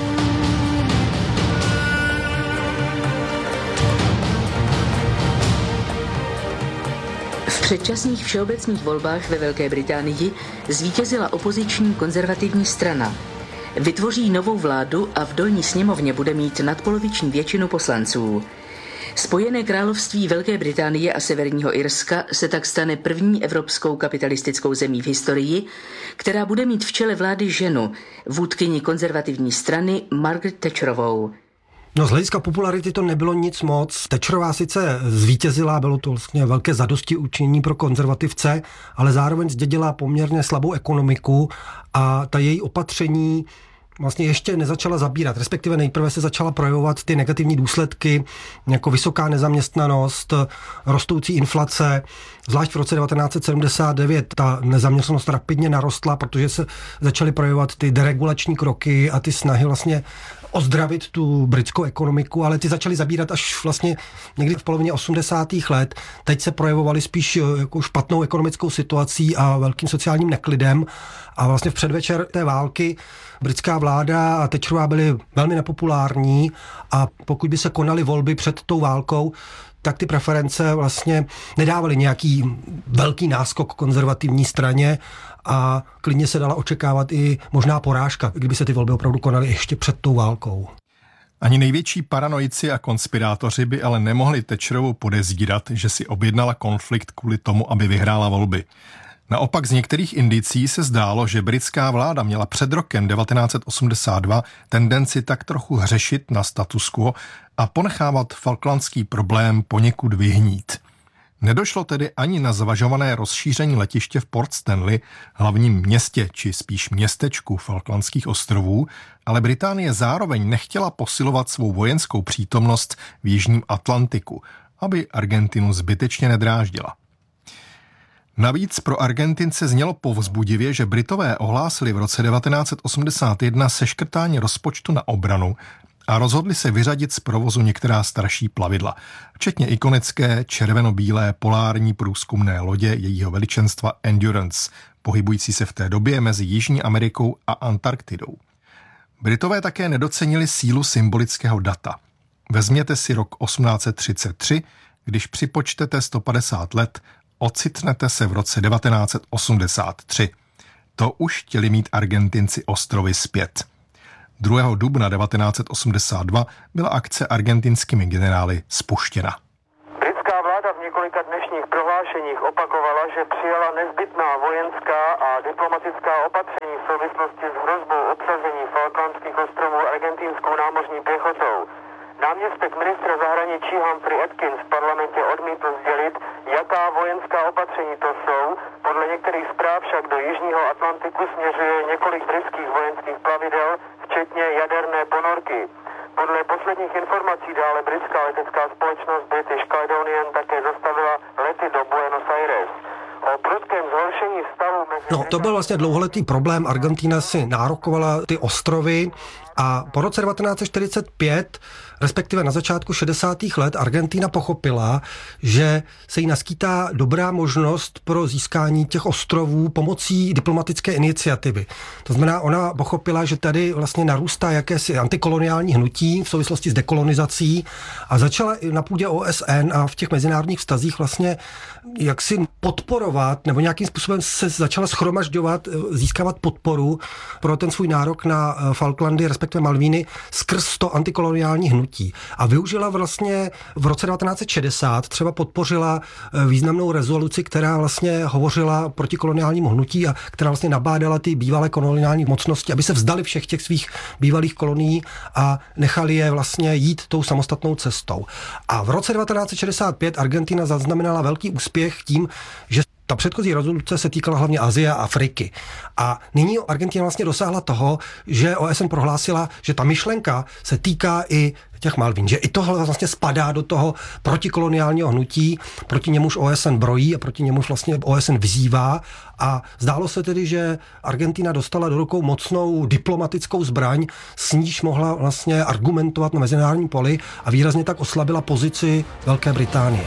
V předčasných všeobecných volbách ve Velké Británii zvítězila opoziční konzervativní strana. Vytvoří novou vládu a v dolní sněmovně bude mít nadpoloviční většinu poslanců. Spojené království Velké Británie a Severního Irska se tak stane první evropskou kapitalistickou zemí v historii, která bude mít v čele vlády ženu, vůdkyni konzervativní strany Margaret Thatcherovou. No, z hlediska popularity to nebylo nic moc. Thatcherová sice zvítězila, bylo to vlastně velké zadostiučinění pro konzervativce, ale zároveň zdědila poměrně slabou ekonomiku a ta její opatření vlastně ještě nezačala zabírat, respektive nejprve se začala projevovat ty negativní důsledky, jako vysoká nezaměstnanost, rostoucí inflace. Zvlášť v roce devatenáct set sedmdesát devět ta nezaměstnanost rapidně narostla, protože se začaly projevovat ty deregulační kroky a ty snahy vlastně ozdravit tu britskou ekonomiku, ale ty začaly zabírat až vlastně někdy v polovině osmdesátých let. Teď se projevovaly spíš jako špatnou ekonomickou situací a velkým sociálním neklidem a vlastně v předvečer té války britská vláda a Thatcherová byly velmi nepopulární a pokud by se konaly volby před tou válkou, tak ty preference vlastně nedávaly nějaký velký náskok konzervativní straně a klidně se dala očekávat i možná porážka, kdyby se ty volby opravdu konaly ještě před tou válkou. Ani největší paranoici a konspirátoři by ale nemohli Thatcherovu podezírat, že si objednala konflikt kvůli tomu, aby vyhrála volby. Naopak z některých indicí se zdálo, že britská vláda měla před rokem devatenáct set osmdesát dva tendenci tak trochu hřešit na status quo a ponechávat falklandský problém poněkud vyhnít. Nedošlo tedy ani na zvažované rozšíření letiště v Port Stanley, hlavním městě či spíš městečku Falklandských ostrovů, ale Británie zároveň nechtěla posilovat svou vojenskou přítomnost v jižním Atlantiku, aby Argentinu zbytečně nedráždila. Navíc pro Argentince znělo povzbudivě, že Britové ohlásili v roce devatenáct set osmdesát jedna seškrtání rozpočtu na obranu a rozhodli se vyřadit z provozu některá starší plavidla, včetně ikonické červeno-bílé polární průzkumné lodě jejího veličenstva Endurance, pohybující se v té době mezi Jižní Amerikou a Antarktidou. Britové také nedocenili sílu symbolického data. Vezměte si rok osmnáct set třicet tři, když připočtete sto padesát let, ocitnete se v roce devatenáct set osmdesát tři. To už chtěli mít Argentinci ostrovy zpět. druhého dubna devatenáct set osmdesát dva byla akce argentinskými generály spuštěna. Britská vláda v několika dnešních prohlášeních opakovala, že přijala nezbytná vojenská a diplomatická opatření v souvislosti s hrozbou obsazení Falklandských ostrovů argentinskou námořní pěchotou. Náměstek ministra zahraničí Humphrey Atkins v parlamentě odmítl sdělit, jaká vojenská opatření to jsou. Podle některých zpráv však do jižního Atlantiku směřuje několik britských vojenských plavidel, včetně jaderné ponorky. Podle posledních informací dále britská letecká společnost British Caledonian také zastavila lety do Buenos Aires. O prudkém zhoršení stavu mezi... No, to byl vlastně dlouholetý problém. Argentina si nárokovala ty ostrovy a po roce devatenáct set čtyřicet pět, respektive na začátku šedesátých let, Argentina pochopila, že se jí naskýtá dobrá možnost pro získání těch ostrovů pomocí diplomatické iniciativy. To znamená, ona pochopila, že tady vlastně narůstá jakési antikoloniální hnutí v souvislosti s dekolonizací a začala i na půdě O S N a v těch mezinárodních vztazích vlastně jaksi podporovat, nebo nějakým způsobem se začala shromažďovat, získávat podporu pro ten svůj nárok na Falklandy, respektive Malvíny, skrz to antikoloniální hnutí. A využila vlastně v roce devatenáct set šedesát, třeba podpořila významnou rezoluci, která vlastně hovořila proti koloniálnímu hnutí a která vlastně nabádala ty bývalé koloniální mocnosti, aby se vzdali všech těch svých bývalých kolonií a nechali je vlastně jít tou samostatnou cestou. A v roce devatenáct set šedesát pět Argentina zaznamenala velký úspěch tím, že ta předchozí rezoluce se týkala hlavně Asie a Afriky. A nyní Argentina vlastně dosáhla toho, že O S N prohlásila, že ta myšlenka se týká i těch Malvín, že i tohle vlastně spadá do toho protikoloniálního hnutí, proti němuž O S N brojí a proti němuž vlastně O S N vyzývá. A zdálo se tedy, že Argentina dostala do rukou mocnou diplomatickou zbraň, s níž mohla vlastně argumentovat na mezinárodním poli a výrazně tak oslabila pozici Velké Británie.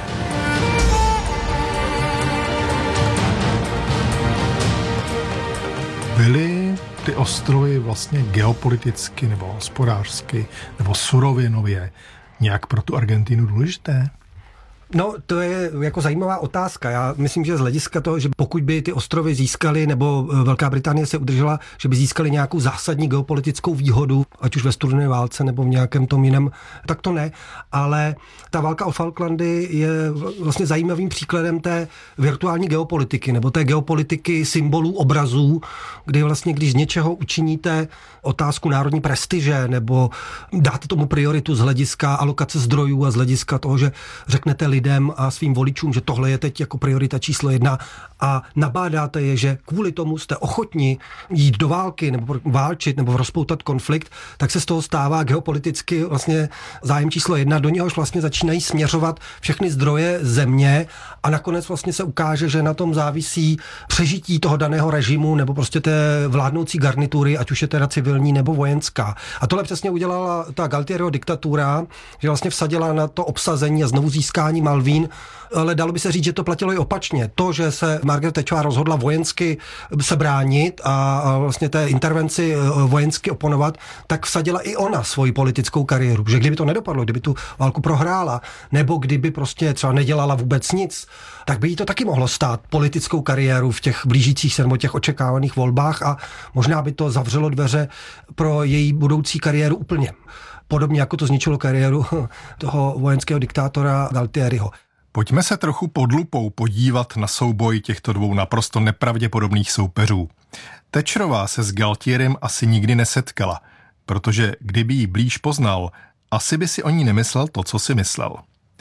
Byly ty ostrovy vlastně geopoliticky nebo hospodářsky nebo surovinově nějak pro tu Argentinu důležité? No, to je jako zajímavá otázka. Já myslím, že z hlediska toho, že pokud by ty ostrovy získaly, nebo Velká Británie se udržela, že by získali nějakou zásadní geopolitickou výhodu, ať už ve studené válce nebo v nějakém tom jiném, tak to ne. Ale ta válka o Falklandy je vlastně zajímavým příkladem té virtuální geopolitiky, nebo té geopolitiky symbolů, obrazů, kdy vlastně, když z něčeho učiníte otázku národní prestiže, nebo dáte tomu prioritu z hlediska alokace zdrojů a z hlediska toho, že řeknete lidem a svým voličům, že tohle je teď jako priorita číslo jedna a nabádáte je, že kvůli tomu jste ochotni jít do války nebo válčit nebo rozpoutat konflikt, tak se z toho stává geopoliticky vlastně zájem číslo jedna, do něhož vlastně začínají směřovat všechny zdroje země a nakonec vlastně se ukáže, že na tom závisí přežití toho daného režimu nebo prostě té vládnoucí garnitury, ať už je teda civilní nebo vojenská. A tohle přesně udělala ta Galtieriho diktatura, že vlastně vsadila na to obsazení a znovu získání Malvín, ale dalo by se říct, že to platilo i opačně. To, že se Margaret Thatcherová rozhodla vojensky se bránit a vlastně té intervenci vojensky oponovat, tak vsadila i ona svoji politickou kariéru. Že kdyby to nedopadlo, kdyby tu válku prohrála, nebo kdyby prostě třeba nedělala vůbec nic, tak by jí to taky mohlo stát politickou kariéru v těch blížících se nebo těch očekávaných volbách a možná by to zavřelo dveře pro její budoucí kariéru úplně. podobně jako to zničilo kariéru toho vojenského diktátora Galtieriho. Pojďme se trochu pod lupou podívat na souboj těchto dvou naprosto nepravděpodobných soupeřů. Thatcherová se s Galtierem asi nikdy nesetkala, protože kdyby ji blíž poznal, asi by si o ní nemyslel to, co si myslel.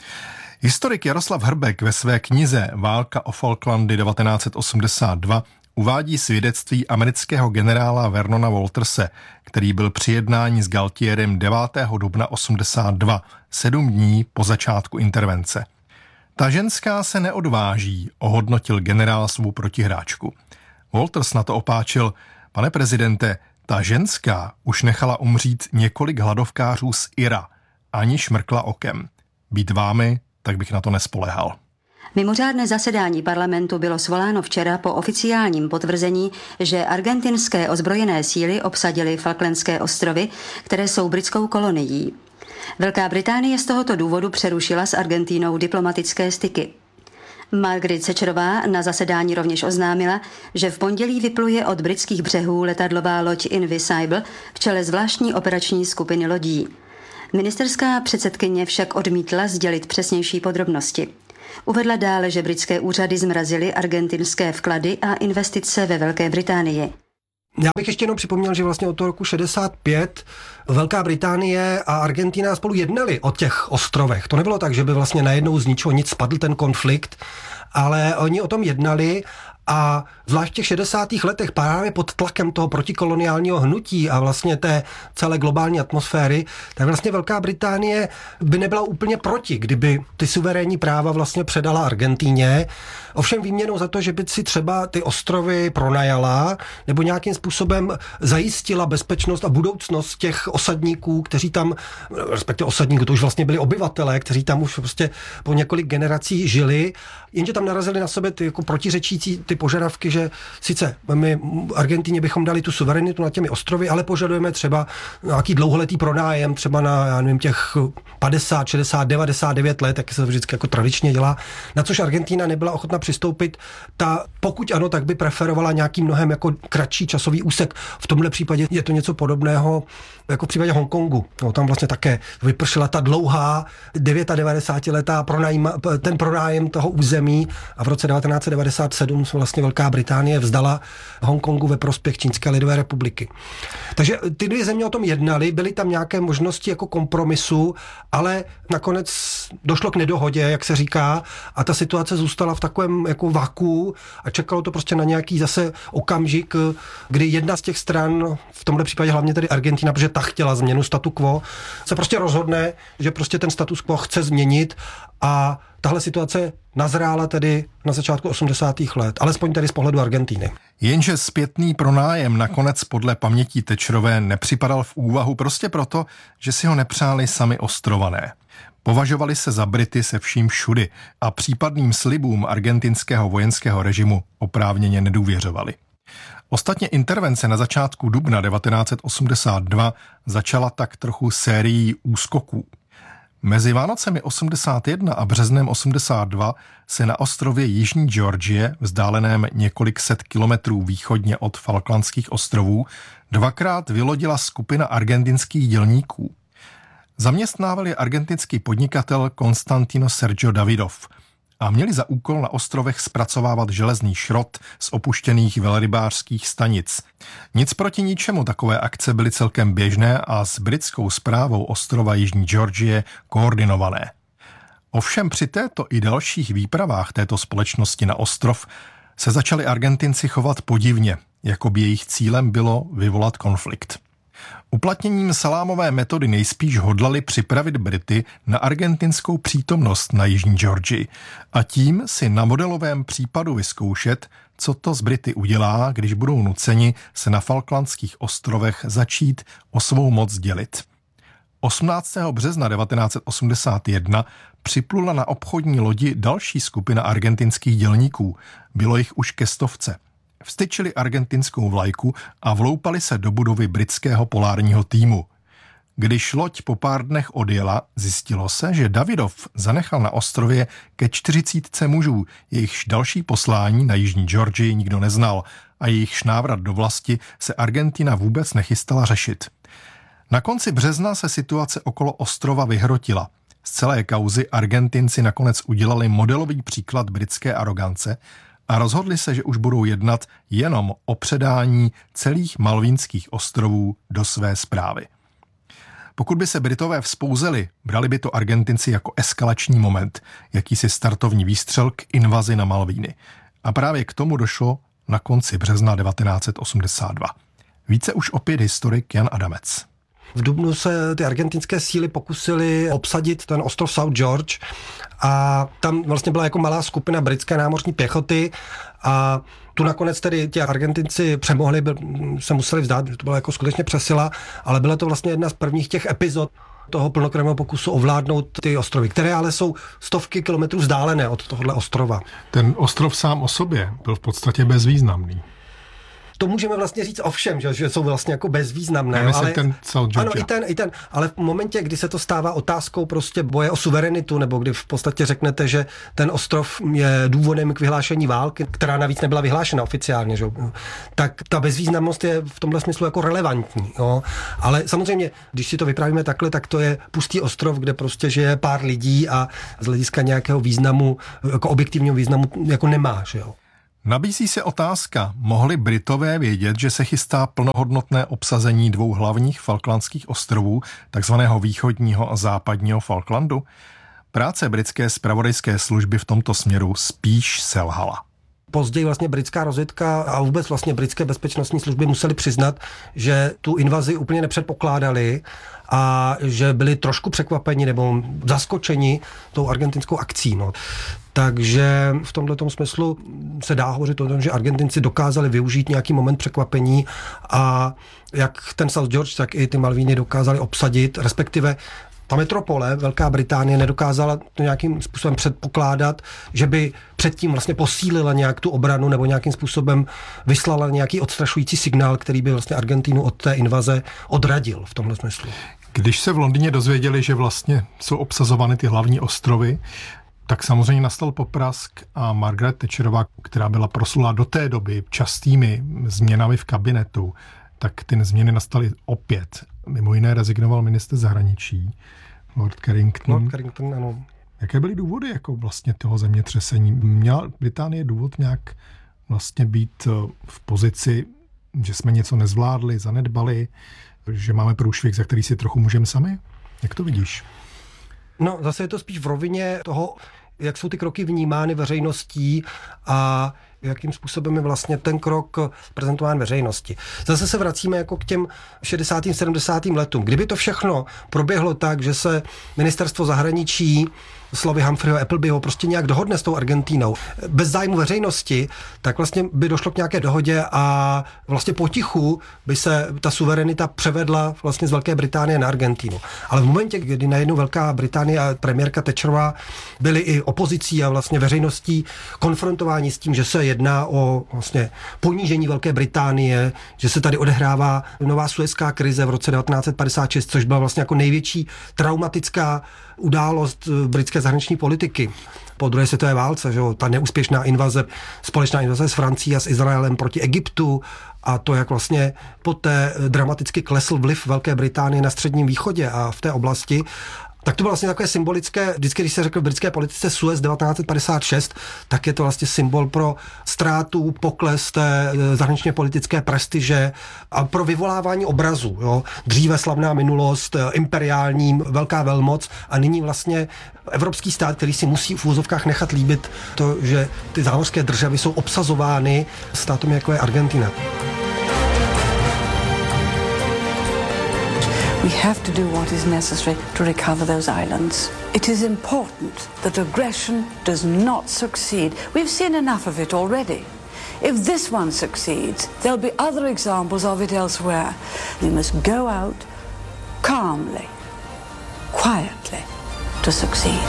Historik Jaroslav Hrbek ve své knize Válka o Falklandy devatenáct set osmdesát dva uvádí svědectví amerického generála Vernona Walterse, který byl při jednání s Galtierem devátého dubna osmdesát dva, sedm dní po začátku intervence. Ta ženská se neodváží, ohodnotil generál svou protihráčku. Walters na to opáčil: pane prezidente, ta ženská už nechala umřít několik hladovkářů z Ira, ani šmrkla okem. Být vámi, tak bych na to nespoléhal. Mimořádné zasedání parlamentu bylo svoláno včera po oficiálním potvrzení, že argentinské ozbrojené síly obsadily Falklandské ostrovy, které jsou britskou kolonií. Velká Británie z tohoto důvodu přerušila s Argentínou diplomatické styky. Margaret Thatcherová na zasedání rovněž oznámila, že v pondělí vypluje od britských břehů letadlová loď Invincible v čele zvláštní operační skupiny lodí. Ministerská předsedkyně však odmítla sdělit přesnější podrobnosti. Uvedla dále, že britské úřady zmrazily argentinské vklady a investice ve Velké Británii. Já bych ještě jenom připomněl, že vlastně od toho roku šedesát pět Velká Británie a Argentina spolu jednali o těch ostrovech. To nebylo tak, že by vlastně najednou z ničeho nic spadl ten konflikt, ale oni o tom jednali. A zvlášť v těch šedesátých letech právě pod tlakem toho protikoloniálního hnutí a vlastně té celé globální atmosféry, tak vlastně Velká Británie by nebyla úplně proti, kdyby ty suverénní práva vlastně předala Argentíně. Ovšem výměnou za to, že by si třeba ty ostrovy pronajala nebo nějakým způsobem zajistila bezpečnost a budoucnost těch osadníků, kteří tam, respektive osadníků, to už vlastně byli obyvatelé, kteří tam už prostě po několik generací žili, jenže tam narazili na sebe ty jako protiřečící ty požadavky, že sice my Argentině bychom dali tu suverenitu nad těmi ostrovy, ale požadujeme třeba nějaký dlouholetý pronájem, třeba na, já nevím, těch padesát, šedesát, devadesát devět let, jak se to vždycky jako tradičně dělá, na což Argentina nebyla ochotna přistoupit. Ta, pokud ano, tak by preferovala nějaký mnohem jako kratší časový úsek. V tomhle případě je to něco podobného jako v případě Hongkongu. No, tam vlastně také vypršela ta dlouhá devadesátiletá pronájem, ten pronájem toho území a v roce devatenáct set devadesát sedm vlastně Velká Británie vzdala Hongkongu ve prospěch Čínské lidové republiky. Takže ty dvě země o tom jednaly, byly tam nějaké možnosti jako kompromisu, ale nakonec došlo k nedohodě, jak se říká, a ta situace zůstala v takovém jako vaku a čekalo to prostě na nějaký zase okamžik, kdy jedna z těch stran, v tomhle případě hlavně tedy Argentina, protože ta chtěla změnu statu quo, se prostě rozhodne, že prostě ten status quo chce změnit a tahle situace nazrála tedy na začátku osmdesátých let, alespoň tedy z pohledu Argentiny. Jenže zpětný pronájem nakonec podle paměti Thatcherové nepřipadal v úvahu prostě proto, že si ho nepřáli sami ostrované. Považovali se za Brity se vším všudy a případným slibům argentinského vojenského režimu oprávněně nedůvěřovali. Ostatně intervence na začátku dubna devatenáct set osmdesát dva začala tak trochu sérií úskoků. Mezi Vánocemi osmdesát jedna a březnem osmdesát dva se na ostrově Jižní Georgie, vzdáleném několik set kilometrů východně od Falklandských ostrovů, dvakrát vylodila skupina argentinských dělníků. Zaměstnával je argentinský podnikatel Constantino Sergio Davidov a měli za úkol na ostrovech zpracovávat železný šrot z opuštěných velrybářských stanic. Nic proti ničemu, takové akce byly celkem běžné a s britskou správou ostrova Jižní Georgie koordinované. Ovšem při této i dalších výpravách této společnosti na ostrov se začali Argentinci chovat podivně, jako by jejich cílem bylo vyvolat konflikt. Uplatněním salámové metody nejspíš hodlali připravit Brity na argentinskou přítomnost na Jižní Georgii a tím si na modelovém případu vyzkoušet, co to z Brity udělá, když budou nuceni se na Falklandských ostrovech začít o svou moc dělit. osmnáctého března devatenáct set osmdesát jedna připlula na obchodní lodi další skupina argentinských dělníků, bylo jich už ke stovce. Vstyčili argentinskou vlajku a vloupali se do budovy britského polárního týmu. Když loď po pár dnech odjela, zjistilo se, že Davidov zanechal na ostrově ke čtyřicítce mužů, jejichž další poslání na Jižní Georgii nikdo neznal a jejichž návrat do vlasti se Argentina vůbec nechystala řešit. Na konci března se situace okolo ostrova vyhrotila. Z celé kauzy Argentinci nakonec udělali modelový příklad britské arogance a rozhodli se, že už budou jednat jenom o předání celých Malvínských ostrovů do své správy. Pokud by se Britové vzpouzeli, brali by to Argentinci jako eskalační moment, jakýsi startovní výstřel k invazi na Malvíny. A právě k tomu došlo na konci března devatenáct set osmdesát dva. Více už opět historik Jan Adamec. V dubnu se ty argentinské síly pokusily obsadit ten ostrov South George a tam vlastně byla jako malá skupina britské námořní pěchoty a tu nakonec tedy ti Argentinci přemohli, se museli vzdát, že to byla jako skutečně přesila, ale byla to vlastně jedna z prvních těch epizod toho plnokrevného pokusu ovládnout ty ostrovy, které ale jsou stovky kilometrů vzdálené od tohohle ostrova. Ten ostrov sám o sobě byl v podstatě bezvýznamný. To můžeme vlastně říct o všem, že, že jsou vlastně jako bezvýznamné. No, ale ten ano, i ten, i ten, ale v momentě, kdy se to stává otázkou prostě boje o suverenitu, nebo kdy v podstatě řeknete, že ten ostrov je důvodem k vyhlášení války, která navíc nebyla vyhlášena oficiálně, že? Tak ta bezvýznamnost je v tomhle smyslu jako relevantní. Jo? Ale samozřejmě, když si to vyprávíme takhle, tak to je pustý ostrov, kde prostě žije pár lidí a z hlediska nějakého významu, jako objektivního významu, jako nemá, že jo. Nabízí se otázka, mohli Britové vědět, že se chystá plnohodnotné obsazení dvou hlavních Falklandských ostrovů, takzvaného východního a západního Falklandu? Práce britské zpravodajské služby v tomto směru spíš selhala. Později vlastně britská rozvědka a vůbec vlastně britské bezpečnostní služby museli přiznat, že tu invazi úplně nepředpokládali a že byli trošku překvapeni nebo zaskočeni tou argentinskou akcí. No. Takže v tomto smyslu se dá hovořit o tom, že Argentinci dokázali využít nějaký moment překvapení a jak ten South George, tak i ty Malvíny dokázali obsadit, respektive ta metropole, Velká Británie, nedokázala to nějakým způsobem předpokládat, že by předtím vlastně posílila nějak tu obranu nebo nějakým způsobem vyslala nějaký odstrašující signál, který by vlastně Argentínu od té invaze odradil v tomhle smyslu. Když se v Londýně dozvěděli, že vlastně jsou obsazovány ty hlavní ostrovy, tak samozřejmě nastal poprask a Margaret Thatcherová, která byla proslulá do té doby častými změnami v kabinetu, tak ty změny nastaly opět. Mimo jiné rezignoval ministr zahraničí, Lord Carrington. Lord Carrington, ano. Jaké byly důvody jako vlastně toho zemětřesení? Měla Británie důvod nějak vlastně být v pozici, že jsme něco nezvládli, zanedbali, že máme průšvih, za který si trochu můžeme sami? Jak to vidíš? No, zase je to spíš v rovině toho, jak jsou ty kroky vnímány veřejností a jakým způsobem je vlastně ten krok prezentován veřejnosti. Zase se vracíme jako k těm šedesátým sedmdesátým letům. Kdyby to všechno proběhlo tak, že se ministerstvo zahraničí slovy Humphreyho Applebyho prostě nějak dohodne s tou Argentínou bez zájmu veřejnosti, tak vlastně by došlo k nějaké dohodě a vlastně potichu by se ta suverenita převedla vlastně z Velké Británie na Argentínu. Ale v momentě, kdy najednou Velká Británie a premiérka Thatcherová byly i opozicí a vlastně veřejností konfrontováni s tím, že se jedná o vlastně ponížení Velké Británie, že se tady odehrává nová suezská krize v roce devatenáct set padesát šest, což byla vlastně jako největší traumatická událost britské zahraniční politiky po druhé světové válce, že jo, ta neúspěšná invaze, společná invaze s Francií a s Izraelem proti Egyptu a to, jak vlastně poté dramaticky klesl vliv Velké Británie na Středním východě a v té oblasti. Tak to bylo vlastně takové symbolické, vždycky, když se řekl v britské politice Suez devatenáct set padesát šest, tak je to vlastně symbol pro ztrátu, pokles té zahraničně politické prestiže a pro vyvolávání obrazu. Jo. Dříve slavná minulost, imperiální velká velmoc a nyní vlastně evropský stát, který si musí v úzovkách nechat líbit to, že ty zámořské državy jsou obsazovány státem, jako je Argentina. We have to do what is necessary to recover those islands. It is important that aggression does not succeed. We've seen enough of it already. If this one succeeds, there'll be other examples of it elsewhere. We must go out calmly, quietly to succeed.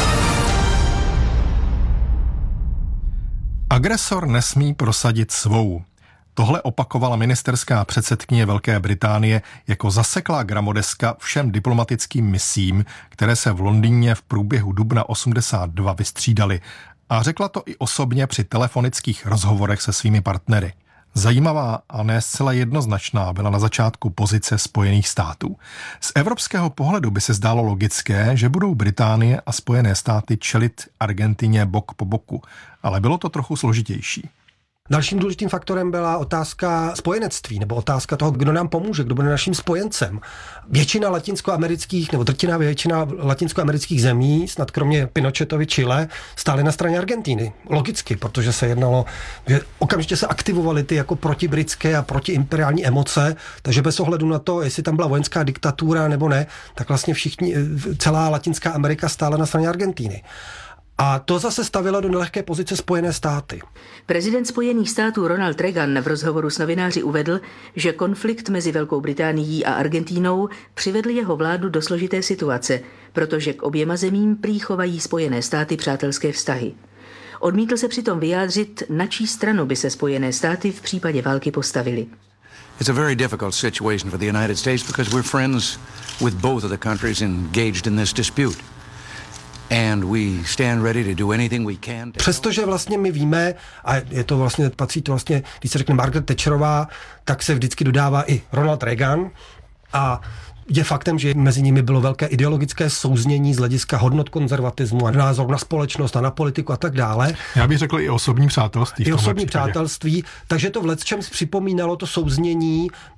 Agresor nesmí prosadit svou. Tohle opakovala ministerská předsedkyně Velké Británie jako zaseklá gramodeska všem diplomatickým misím, které se v Londýně v průběhu dubna osmdesát dva vystřídaly. A řekla to i osobně při telefonických rozhovorech se svými partnery. Zajímavá a ne zcela jednoznačná byla na začátku pozice Spojených států. Z evropského pohledu by se zdálo logické, že budou Británie a Spojené státy čelit Argentině bok po boku, ale bylo to trochu složitější. Dalším důležitým faktorem byla otázka spojenectví, nebo otázka toho, kdo nám pomůže, kdo bude naším spojencem. Většina latinskoamerických, nebo drtivá většina latinskoamerických zemí, snad kromě Pinochetovy Chile, stály na straně Argentiny. Logicky, protože se jednalo, že okamžitě se aktivovaly ty jako protibritské a protiimperiální emoce, takže bez ohledu na to, jestli tam byla vojenská diktatura nebo ne, tak vlastně všichni, celá Latinská Amerika stála na straně Argentiny. A to zase stavilo do nelehké pozice Spojené státy. Prezident Spojených států Ronald Reagan v rozhovoru s novináři uvedl, že konflikt mezi Velkou Británií a Argentínou přivedl jeho vládu do složité situace, protože k oběma zemím prý chovají Spojené státy přátelské vztahy. Odmítl se přitom vyjádřit, na čí stranu by se Spojené státy v případě války postavili. It's a very difficult situation for the United States because we're friends with both of the countries engaged in this dispute. And we stand ready to do anything we can. Přestože vlastně my víme, a je to vlastně, patří to vlastně, když se řekne Margaret Thatcherová, tak se vždycky dodává i Ronald Reagan a je faktem, že mezi nimi bylo velké ideologické souznění z hlediska hodnot konzervatismu a názor na společnost a na politiku a tak dále. Já bych řekl i osobní přátelství. I osobní případě. přátelství, takže to v lecčem připomínalo to souznění